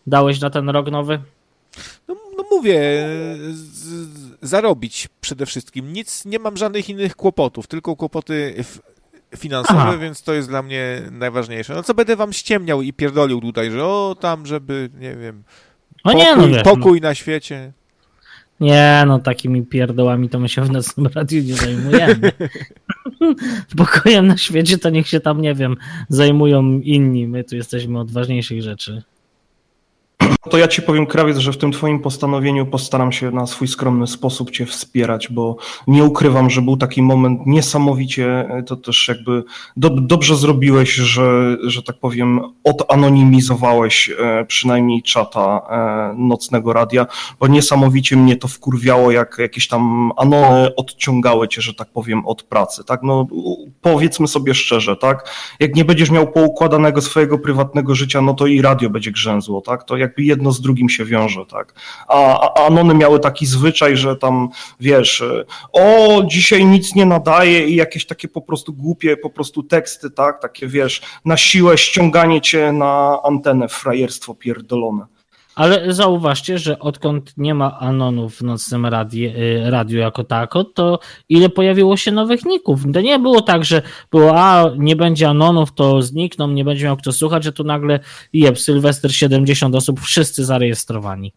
dałeś na ten rok nowy? No, no mówię, z, z, zarobić przede wszystkim. Nic, nie mam żadnych innych kłopotów, tylko kłopoty f, finansowe, Aha. więc to jest dla mnie najważniejsze. No co będę wam ściemniał i pierdolił tutaj, że o tam, żeby, nie wiem, no pokój, nie, no wiesz, pokój no. na świecie. Nie, no takimi pierdołami to my się w nocnym radiu nie zajmujemy. Pokojem na świecie to niech się tam, nie wiem, zajmują inni. My tu jesteśmy od ważniejszych rzeczy. To ja ci powiem, Krawiec, że w tym twoim postanowieniu postaram się na swój skromny sposób cię wspierać, bo nie ukrywam, że był taki moment niesamowicie, to też jakby do, dobrze zrobiłeś, że, że tak powiem odanonimizowałeś e, przynajmniej czata e, Nocnego Radia, bo niesamowicie mnie to wkurwiało, jak jakieś tam anony odciągały cię, że tak powiem, od pracy, tak? No powiedzmy sobie szczerze, tak? Jak nie będziesz miał poukładanego swojego prywatnego życia, no to i radio będzie grzęzło, tak? To jakby jedno z drugim się wiąże, tak. A, a anony miały taki zwyczaj, że tam, wiesz, o, dzisiaj nic nie nadaje i jakieś takie po prostu głupie po prostu teksty, tak, takie, wiesz, na siłę ściąganie cię na antenę, frajerstwo pierdolone. Ale zauważcie, że odkąd nie ma anonów w Nocnym radiu, radiu jako tako, to ile pojawiło się nowych ników. To nie było tak, że było, a nie będzie anonów, to znikną, nie będzie miał kto słuchać, że tu nagle jeb, Sylwester siedemdziesiąt osób, wszyscy zarejestrowani.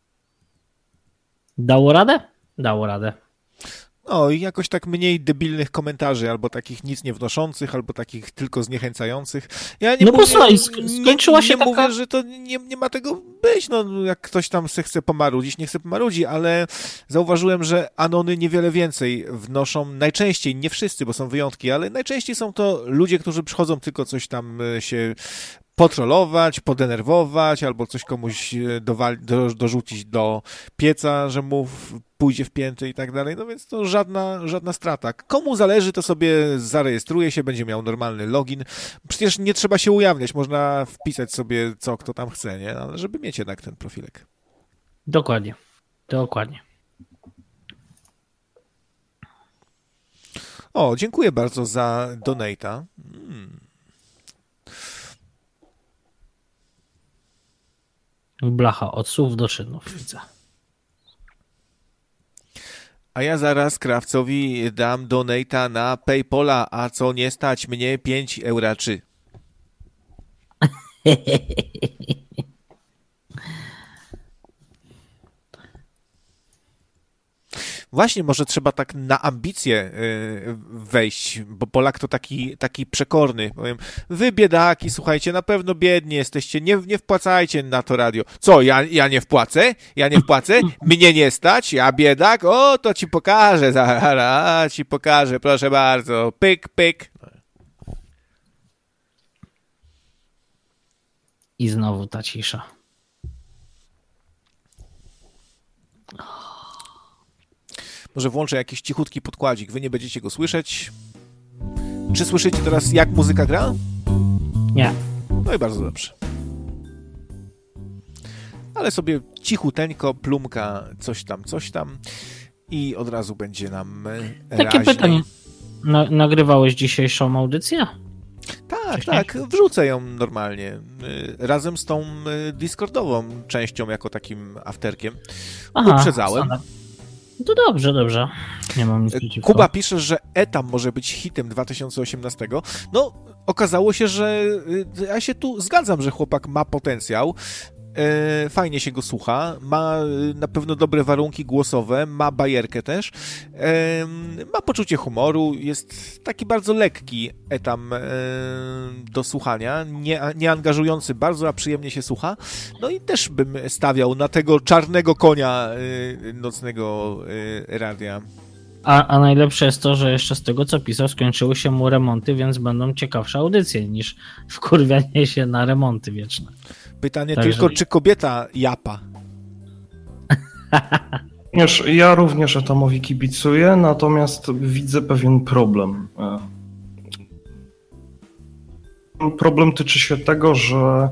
Dało radę? Dało radę. No i jakoś tak mniej debilnych komentarzy, albo takich nic nie wnoszących, albo takich tylko zniechęcających. Ja nie no mówię, posłuchaj, skończyła nie, się nie taka... mówię, że to nie, nie ma tego być, no jak ktoś tam se chce pomarudzić, nie chce pomarudzi, ale zauważyłem, że anony niewiele więcej wnoszą, najczęściej, nie wszyscy, bo są wyjątki, ale najczęściej są to ludzie, którzy przychodzą tylko coś tam się potrolować, podenerwować, albo coś komuś dowali, do, dorzucić do pieca, że mu pójdzie w pięty i tak dalej, no więc to żadna, żadna strata. Komu zależy, to sobie zarejestruje się, będzie miał normalny login. Przecież nie trzeba się ujawniać, można wpisać sobie co kto tam chce, nie? Ale żeby mieć jednak ten profilek. Dokładnie, dokładnie. O, dziękuję bardzo za donata. Hmm. Blacha, od słów do czynów, widzę. A ja zaraz Krawcowi dam donata na PayPala, a co nie stać mnie pięć euraczy. Właśnie, może trzeba tak na ambicje wejść, bo Polak to taki, taki przekorny. Powiem, wy biedaki, słuchajcie, na pewno biedni jesteście, nie, nie wpłacajcie na to radio. Co, ja, ja nie wpłacę? Ja nie wpłacę? Mnie nie stać? Ja biedak? O, to ci pokażę, zaraz ci pokażę, proszę bardzo. Pyk, pyk. I znowu ta cisza. Może włączę jakiś cichutki podkładzik. Wy nie będziecie go słyszeć. Czy słyszycie teraz, jak muzyka gra? Nie. No i bardzo dobrze. Ale sobie cichuteńko, plumka, coś tam, coś tam i od razu będzie nam Takie raźniej. pytanie. Na, nagrywałeś dzisiejszą audycję? Tak, Wcześniej? tak. Wrzucę ją normalnie. Razem z tą Discordową częścią, jako takim afterkiem. Aha, uprzedzałem. Sana. To dobrze, dobrze. Nie mam nic przeciwko. Kuba pisze, że Etam może być hitem dwa tysiące osiemnastego. No, okazało się, że ja się tu zgadzam, że chłopak ma potencjał. Fajnie się go słucha, ma na pewno dobre warunki głosowe, ma bajerkę też, ma poczucie humoru, jest taki bardzo lekki Etam do słuchania, nie, nie angażujący bardzo, a przyjemnie się słucha. No i też bym stawiał na tego czarnego konia Nocnego Radia. A, a najlepsze jest to, że jeszcze z tego, co pisał, skończyły się mu remonty, więc będą ciekawsze audycje niż wkurwianie się na remonty wieczne. Pytanie Także... tylko, czy kobieta japa? Ja również Etamowi kibicuję, natomiast widzę pewien problem. Problem tyczy się tego, że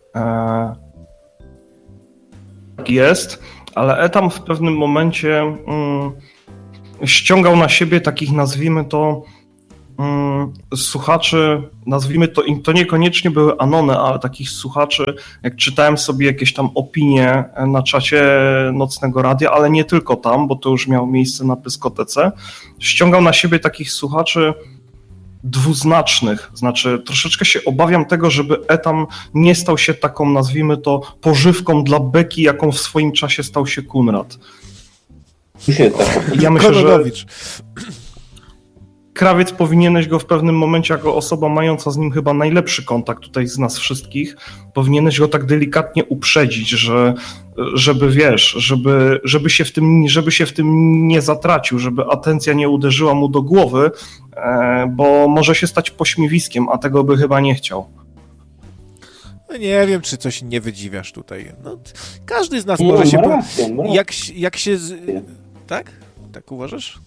jest, ale Etam w pewnym momencie ściągał na siebie takich, nazwijmy to, mm, słuchaczy, nazwijmy to, to niekoniecznie były anony, ale takich słuchaczy, jak czytałem sobie jakieś tam opinie na czacie Nocnego Radia, ale nie tylko tam, bo to już miało miejsce na Pyskotece, ściągał na siebie takich słuchaczy dwuznacznych, znaczy troszeczkę się obawiam tego, żeby Etam nie stał się taką, nazwijmy to, pożywką dla beki, jaką w swoim czasie stał się Kunrad. Ja myślę, że Krawiec powinieneś go w pewnym momencie, jako osoba mająca z nim chyba najlepszy kontakt tutaj z nas wszystkich, powinieneś go tak delikatnie uprzedzić, że żeby wiesz, żeby, żeby, się w tym, żeby się w tym nie zatracił, żeby atencja nie uderzyła mu do głowy, bo może się stać pośmiewiskiem, a tego by chyba nie chciał. No nie wiem, czy coś nie wydziwiasz tutaj. No, każdy z nas może no, się... Po... Rację, no. jak, jak się... Z... Tak? Tak uważasz?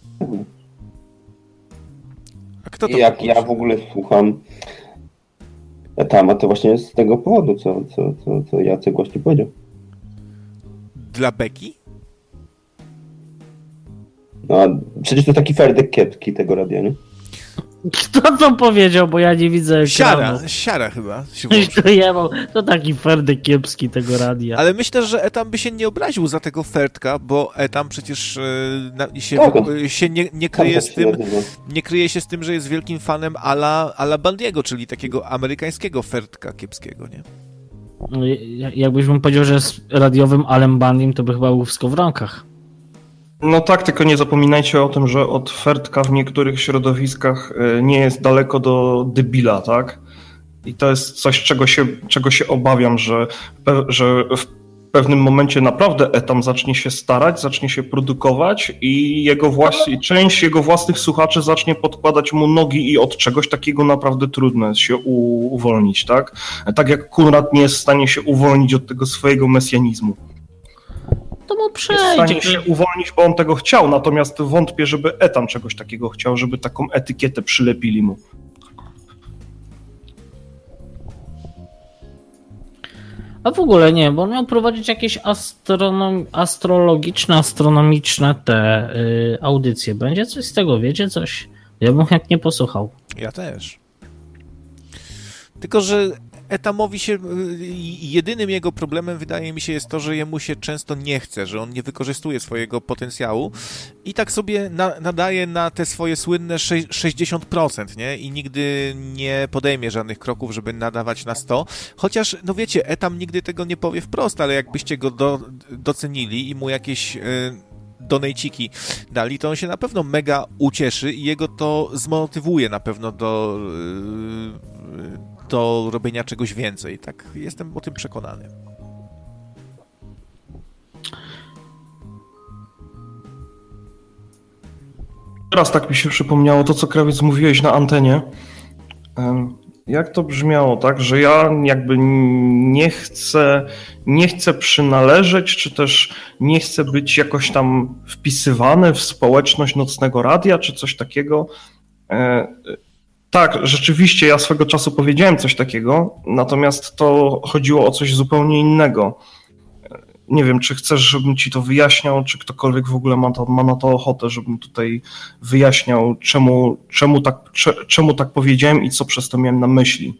A kto to jak ja w ogóle słucham Etama, to właśnie z tego powodu, co, co, co, co Jacek właśnie powiedział. Dla beki? No, przecież to taki Ferdek kiepski tego radia, nie? Kto to powiedział, bo ja nie widzę ekranu. Siara, siara chyba się To taki Ferdek kiepski tego radia. Ale myślę, że Etam by się nie obraził za tego Ferdka, bo Etam przecież yy, na, się, tak, yy, się nie, nie kryje z tym, nie kryje się z tym, że jest wielkim fanem ala, ala Bandiego, czyli takiego amerykańskiego Ferdka kiepskiego, nie? No, jakbyś mu powiedział, że jest radiowym Alem Bandim, to by chyba był w skowronkach. No tak, tylko nie zapominajcie o tym, że od Ferdka w niektórych środowiskach nie jest daleko do debila, tak? I to jest coś, czego się, czego się obawiam, że, że w pewnym momencie naprawdę Etam zacznie się starać, zacznie się produkować i jego włas- część jego własnych słuchaczy zacznie podkładać mu nogi i od czegoś takiego naprawdę trudno jest się u- uwolnić, tak? Tak jak Kunrad nie jest w stanie się uwolnić od tego swojego mesjanizmu. To mu przejdzie. Jest w stanie się uwolnić, bo on tego chciał, natomiast wątpię, żeby Etam czegoś takiego chciał, żeby taką etykietę przylepili mu. A w ogóle nie, bo on miał prowadzić jakieś astronom- astrologiczne, astronomiczne te y, audycje. Będzie coś z tego, wiecie coś? Ja bym chętnie posłuchał. Ja też. Tylko, że Etamowi się, jedynym jego problemem wydaje mi się jest to, że jemu się często nie chce, że on nie wykorzystuje swojego potencjału i tak sobie na, nadaje na te swoje słynne sześćdziesiąt procent, nie? I nigdy nie podejmie żadnych kroków, żeby nadawać na sto. Chociaż, no wiecie, Etam nigdy tego nie powie wprost, ale jakbyście go do, docenili i mu jakieś... Yy, donejciki dali, to on się na pewno mega ucieszy i jego to zmotywuje na pewno do, do robienia czegoś więcej. Tak, jestem o tym przekonany. Teraz tak mi się przypomniało to, co Krawiec mówiłeś na antenie. Jak to brzmiało, tak, że ja jakby nie chcę, nie chcę przynależeć, czy też nie chcę być jakoś tam wpisywany w społeczność Nocnego Radia, czy coś takiego. E, tak, rzeczywiście ja swego czasu powiedziałem coś takiego, natomiast to chodziło o coś zupełnie innego. Nie wiem, czy chcesz, żebym ci to wyjaśniał, czy ktokolwiek w ogóle ma, to, ma na to ochotę, żebym tutaj wyjaśniał, czemu, czemu, tak, czemu tak powiedziałem i co przez to miałem na myśli.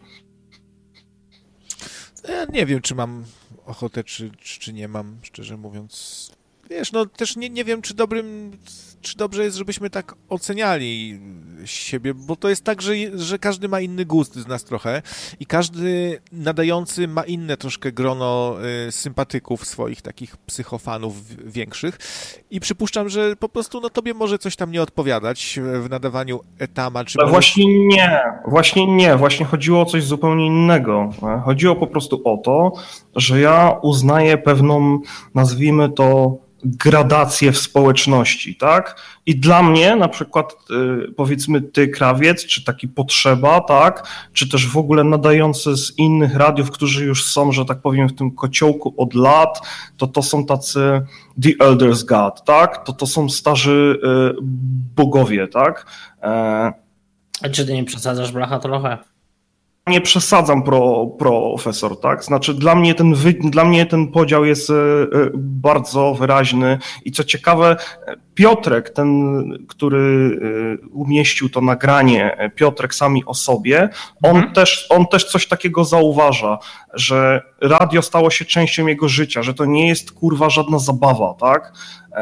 Ja nie wiem, czy mam ochotę, czy, czy nie mam, szczerze mówiąc. Wiesz, no też nie, nie wiem, czy dobrym, czy dobrze jest, żebyśmy tak oceniali siebie, bo to jest tak, że, że każdy ma inny gust z nas trochę i każdy nadający ma inne troszkę grono y, sympatyków swoich, takich psychofanów większych i przypuszczam, że po prostu no tobie może coś tam nie odpowiadać w nadawaniu Etama, czy... Ale może... właśnie nie, właśnie nie, właśnie chodziło o coś zupełnie innego. Chodziło po prostu o to, że ja uznaję pewną, nazwijmy to, gradację w społeczności, tak? I dla mnie na przykład yy, powiedzmy ty, Krawiec, czy taki Potrzeba, tak? Czy też w ogóle nadający z innych radiów, którzy już są, że tak powiem, w tym kociołku od lat, to to są tacy The Elders God, tak? To to są starzy yy, bogowie, tak? E... A czy ty nie przesadzasz, Blacha, trochę? nie przesadzam, pro, profesor, tak? Znaczy dla mnie ten, wy, dla mnie ten podział jest bardzo wyraźny i co ciekawe, Piotrek, ten, który umieścił to nagranie, Piotrek sami o sobie, on, mhm. też, on też coś takiego zauważa, że radio stało się częścią jego życia, że to nie jest kurwa żadna zabawa, tak?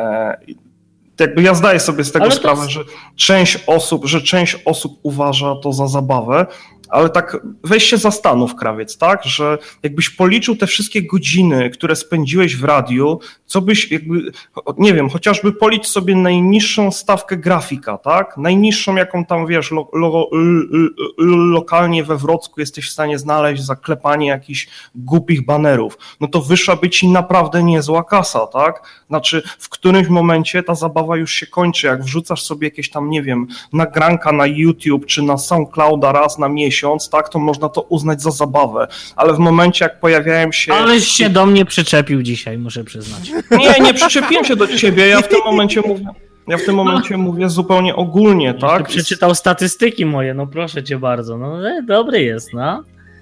Jakby ja zdaję sobie z tego ale sprawę, jest... że część osób, że część osób uważa to za zabawę, ale tak weź się zastanów, Krawiec, tak, że jakbyś policzył te wszystkie godziny, które spędziłeś w radiu, co byś jakby, nie wiem, chociażby policz sobie najniższą stawkę grafika, tak, najniższą jaką tam, wiesz, lo, lo, lo, lokalnie we Wrocku jesteś w stanie znaleźć za klepanie jakichś głupich banerów, no to wyszłaby ci naprawdę niezła kasa, tak, znaczy w którymś momencie ta zabawa już się kończy, jak wrzucasz sobie jakieś tam, nie wiem, nagranka na YouTube czy na SoundClouda raz na miesiąc, tak, to można to uznać za zabawę, ale w momencie jak pojawiają się... Aleś się do mnie przyczepił dzisiaj, muszę przyznać. Nie, nie przyczepiłem się do ciebie, ja w tym momencie mówię, ja w tym momencie no. mówię zupełnie ogólnie, tak? Ty przeczytał statystyki moje, no proszę cię bardzo, no dobry jest, no.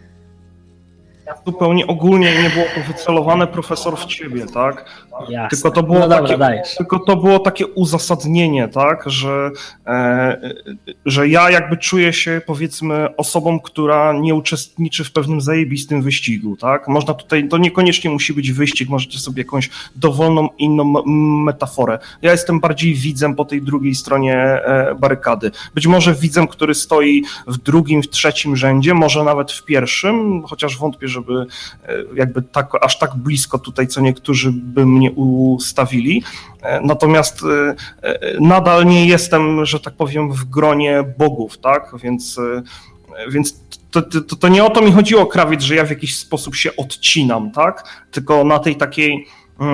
Zupełnie ogólnie nie było to wycelowane, profesor, w ciebie, tak? Jasne. Tylko to było, no takie, dobra, tylko to było takie uzasadnienie, tak, że, e, że ja jakby czuję się, powiedzmy, osobą, która nie uczestniczy w pewnym zajebistym wyścigu, tak? Można tutaj, to niekoniecznie musi być wyścig, możecie sobie jakąś dowolną inną metaforę. Ja jestem bardziej widzem po tej drugiej stronie e, barykady. Być może widzem, który stoi w drugim, w trzecim rzędzie, może nawet w pierwszym, chociaż wątpię, żeby e, jakby tak, aż tak blisko tutaj, co niektórzy by mnie ustawili, natomiast nadal nie jestem, że tak powiem, w gronie bogów, tak, więc, więc to, to, to nie o to mi chodziło, Krawiec, że ja w jakiś sposób się odcinam, tak, tylko na tej takiej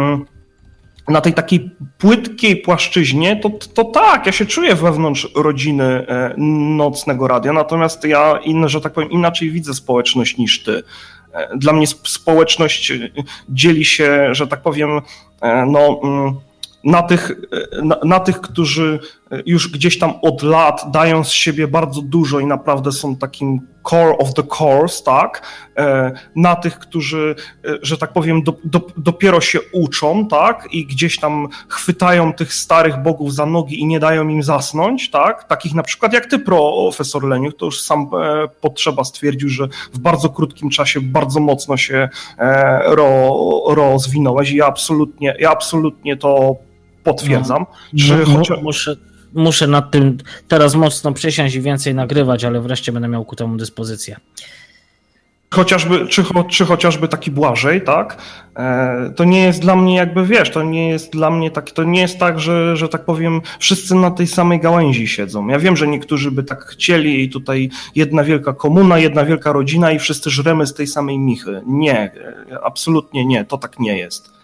na tej takiej płytkiej płaszczyźnie, to, to tak, ja się czuję wewnątrz rodziny Nocnego Radia, natomiast ja, inne, że tak powiem, inaczej widzę społeczność niż ty. Dla mnie społeczność dzieli się, że tak powiem, no, na tych, na, na tych, którzy już gdzieś tam od lat dają z siebie bardzo dużo i naprawdę są takim core of the cores, tak, na tych, którzy, że tak powiem, do, do, dopiero się uczą, tak, i gdzieś tam chwytają tych starych bogów za nogi i nie dają im zasnąć, tak, takich na przykład jak ty, profesor Leniuch, to już sam Potrzeba stwierdził, że w bardzo krótkim czasie bardzo mocno się ro, rozwinąłeś i ja absolutnie, ja absolutnie to potwierdzam, no, że no, chociaż... muszę, muszę nad tym teraz mocno przysiąść i więcej nagrywać, ale wreszcie będę miał ku temu dyspozycję. Chociażby, czy, czy chociażby taki Błażej, tak? E, to nie jest dla mnie jakby, wiesz, to nie jest dla mnie tak, to nie jest tak, że, że tak powiem, wszyscy na tej samej gałęzi siedzą. Ja wiem, że niektórzy by tak chcieli i tutaj jedna wielka komuna, jedna wielka rodzina i wszyscy żremy z tej samej michy. Nie, absolutnie nie, to tak nie jest.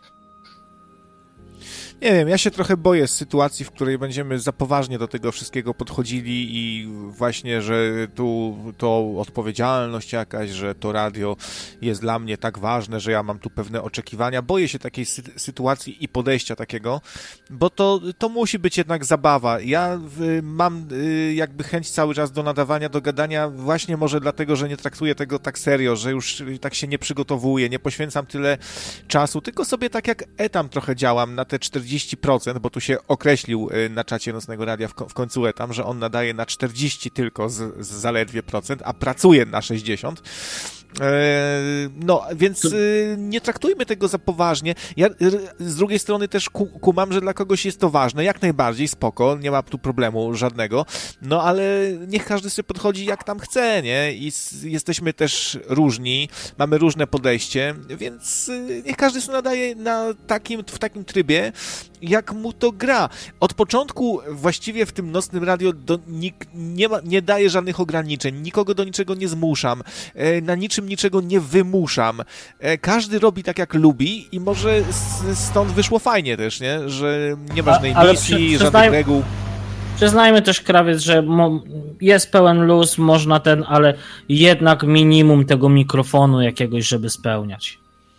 Nie wiem, ja się trochę boję z sytuacji, w której będziemy za poważnie do tego wszystkiego podchodzili i właśnie, że tu to odpowiedzialność jakaś, że to radio jest dla mnie tak ważne, że ja mam tu pewne oczekiwania. Boję się takiej sy- sytuacji i podejścia takiego, bo to, to musi być jednak zabawa. Ja y, mam y, jakby chęć cały czas do nadawania, do gadania właśnie może dlatego, że nie traktuję tego tak serio, że już tak się nie przygotowuję, nie poświęcam tyle czasu, tylko sobie tak jak Etam trochę działam na te czterdzieści procent, bo tu się określił na czacie Nocnego Radia w, w końcu Etam, że on nadaje na czterdzieści tylko z, z zaledwie procent, a pracuje na sześćdziesiąt. No, więc nie traktujmy tego za poważnie. Ja z drugiej strony też kumam, że dla kogoś jest to ważne, jak najbardziej, spoko, nie ma tu problemu żadnego, no ale niech każdy sobie podchodzi jak tam chce, nie? I jesteśmy też różni, mamy różne podejście, więc niech każdy sobie nadaje na takim, w takim trybie, jak mu to gra. Od początku właściwie w tym Nocnym Radio do, nikt nie, ma, nie daje żadnych ograniczeń, nikogo do niczego nie zmuszam, na niczym niczego nie wymuszam. Każdy robi tak, jak lubi i może stąd wyszło fajnie też, nie? Że nie ma żadnej misji, przy, żadnych reguł. Przyznajmy też, Krawiec, że mo- jest pełen luz, można ten, ale jednak minimum tego mikrofonu jakiegoś, żeby spełniać.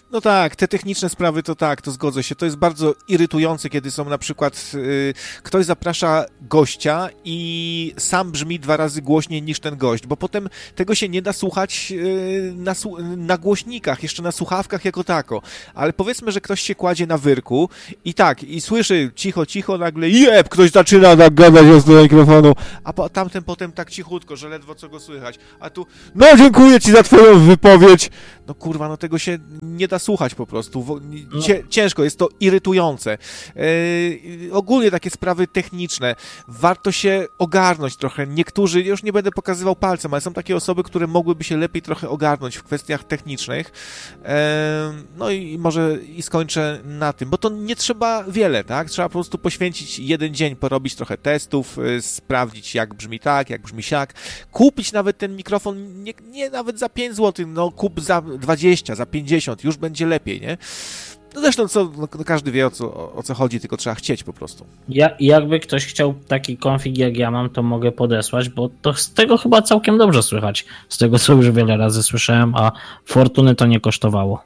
No tak, te techniczne sprawy to tak, to zgodzę się. To jest bardzo irytujące, kiedy są na przykład y, ktoś zaprasza gościa i sam brzmi dwa razy głośniej niż ten gość, bo potem tego się nie da słuchać y, na, na głośnikach, jeszcze na słuchawkach jako tako. Ale powiedzmy, że ktoś się kładzie na wyrku i tak, i słyszy cicho, cicho, nagle jeb, ktoś zaczyna nagadać do mikrofonu, a po, tamten potem tak cichutko, że ledwo co go słychać. A tu, no dziękuję ci za twoją wypowiedź. No kurwa, no tego się nie da słuchać po prostu. Cie, ciężko, jest to irytujące. Yy, ogólnie takie sprawy techniczne. Warto się ogarnąć trochę. Niektórzy, już nie będę pokazywał palcem, ale są takie osoby, które mogłyby się lepiej trochę ogarnąć w kwestiach technicznych. Yy, no i może i skończę na tym, bo to nie trzeba wiele, tak? Trzeba po prostu poświęcić jeden dzień, porobić trochę testów, yy, sprawdzić jak brzmi tak, jak brzmi siak. Kupić nawet ten mikrofon, nie, nie nawet za pięć złotych, no kup za dwadzieścia, za pięćdziesiąt, już będzie lepiej, nie? No zresztą co, no, każdy wie o co, o co chodzi, tylko trzeba chcieć po prostu. Ja, jakby ktoś chciał taki konfig jak ja mam, to mogę podesłać, bo to z tego chyba całkiem dobrze słychać. Z tego co już wiele razy słyszałem, a fortuny to nie kosztowało.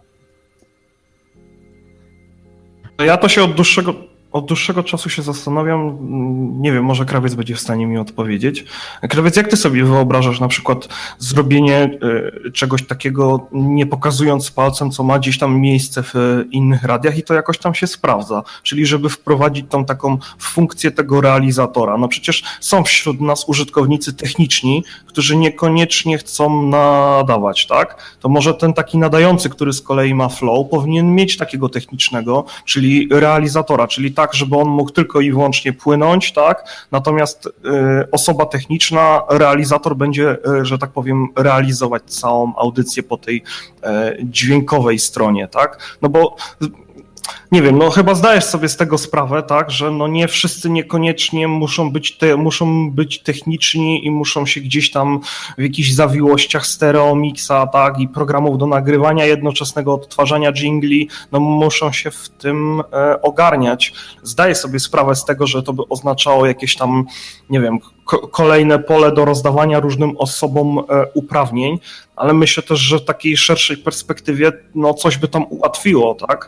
Ja to się od dłuższego, od dłuższego czasu się zastanawiam, nie wiem, może Krawiec będzie w stanie mi odpowiedzieć. Krawiec, jak ty sobie wyobrażasz na przykład zrobienie czegoś takiego, nie pokazując palcem, co ma gdzieś tam miejsce w innych radiach i to jakoś tam się sprawdza, czyli żeby wprowadzić tą taką funkcję tego realizatora. No przecież są wśród nas użytkownicy techniczni, którzy niekoniecznie chcą nadawać, tak? To może ten taki nadający, który z kolei ma flow, powinien mieć takiego technicznego, czyli realizatora, czyli tak, żeby on mógł tylko i wyłącznie płynąć, tak? Natomiast y, osoba techniczna, realizator będzie, y, że tak powiem, realizować całą audycję po tej y, dźwiękowej stronie, tak? No bo nie wiem, no chyba zdajesz sobie z tego sprawę, tak, że no nie wszyscy niekoniecznie muszą być, te, muszą być techniczni i muszą się gdzieś tam w jakichś zawiłościach stereo mixa, tak, i programów do nagrywania jednoczesnego odtwarzania dżingli, no muszą się w tym e, ogarniać. Zdaję sobie sprawę z tego, że to by oznaczało jakieś tam, nie wiem, ko- kolejne pole do rozdawania różnym osobom e, uprawnień, ale myślę też, że w takiej szerszej perspektywie, no coś by tam ułatwiło, tak?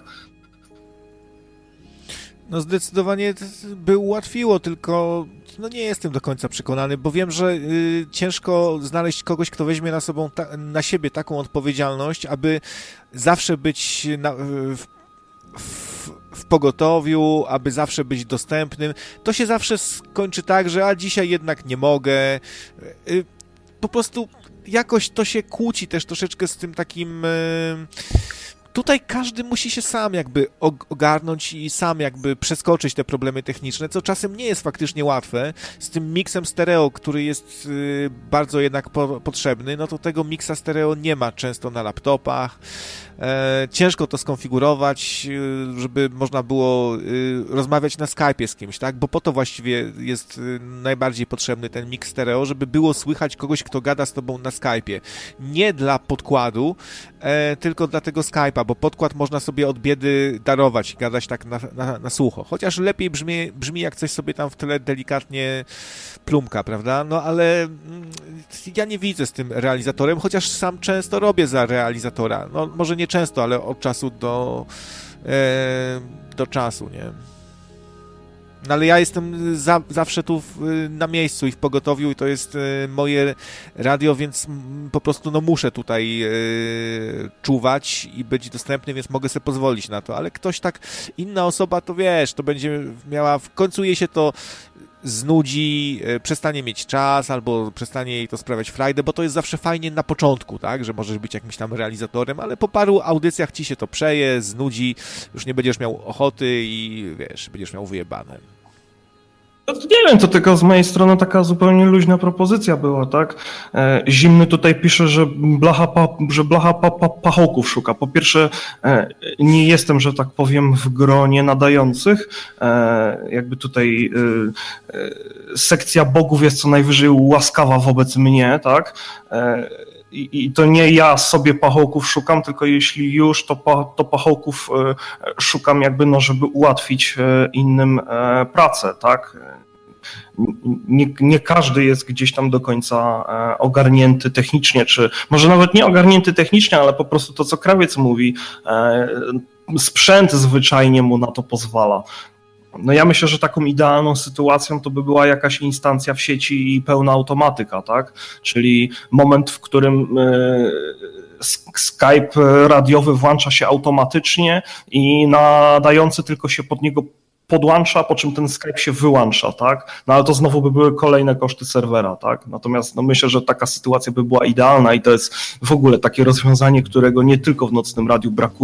No zdecydowanie by ułatwiło, tylko no nie jestem do końca przekonany, bo wiem, że y, ciężko znaleźć kogoś, kto weźmie na sobą ta, na siebie taką odpowiedzialność, aby zawsze być na, w, w, w pogotowiu, aby zawsze być dostępnym. To się zawsze skończy tak, że a dzisiaj jednak nie mogę. Y, po prostu jakoś to się kłóci też troszeczkę z tym takim... Y, Tutaj każdy musi się sam jakby ogarnąć i sam jakby przeskoczyć te problemy techniczne, co czasem nie jest faktycznie łatwe. Z tym miksem stereo, który jest y, bardzo jednak po, potrzebny, no to tego miksa stereo nie ma często na laptopach. E, ciężko to skonfigurować, y, żeby można było y, rozmawiać na Skype'ie z kimś, tak? Bo po to właściwie jest y, najbardziej potrzebny ten mix stereo, żeby było słychać kogoś, kto gada z tobą na Skype'ie. Nie dla podkładu, e, tylko dla tego Skype'a, bo podkład można sobie od biedy darować i gadać tak na, na, na słucho. Chociaż lepiej brzmi, brzmi jak coś sobie tam w tle delikatnie plumka, prawda? No ale mm, ja nie widzę z tym realizatorem, chociaż sam często robię za realizatora. No może nie często, ale od czasu do, e, do czasu, nie? No ale ja jestem za, zawsze tu w, na miejscu i w pogotowiu i to jest y, moje radio, więc m, po prostu no muszę tutaj y, czuwać i być dostępny, więc mogę sobie pozwolić na to, ale ktoś tak, inna osoba to wiesz, to będzie miała, w końcu jej się to znudzi, y, przestanie mieć czas albo przestanie jej to sprawiać frajdę, bo to jest zawsze fajnie na początku, tak, że możesz być jakimś tam realizatorem, ale po paru audycjach ci się to przeje, znudzi, już nie będziesz miał ochoty i wiesz, będziesz miał wyjebane. No to nie wiem, to tylko z mojej strony taka zupełnie luźna propozycja była, tak? E, Zimny tutaj pisze, że blacha, pa, że blacha pa, pa, pachołków szuka. Po pierwsze, e, nie jestem, że tak powiem, w gronie nadających. E, jakby tutaj e, e, sekcja bogów jest co najwyżej łaskawa wobec mnie, tak? E, I, I to nie ja sobie pachołków szukam, tylko jeśli już, to, pa, to pachołków szukam jakby, no, żeby ułatwić innym pracę, tak? nie, nie każdy jest gdzieś tam do końca ogarnięty technicznie, czy może nawet nie ogarnięty technicznie, ale po prostu to, co krawiec mówi, sprzęt zwyczajnie mu na to pozwala. No ja myślę, że taką idealną sytuacją to by była jakaś instancja w sieci i pełna automatyka, tak? Czyli moment, w którym Skype radiowy włącza się automatycznie i nadający tylko się pod niego podłącza, po czym ten Skype się wyłącza, tak? No ale to znowu by były kolejne koszty serwera, tak? Natomiast no myślę, że taka sytuacja by była idealna i to jest w ogóle takie rozwiązanie, którego nie tylko w nocnym radiu brakuje.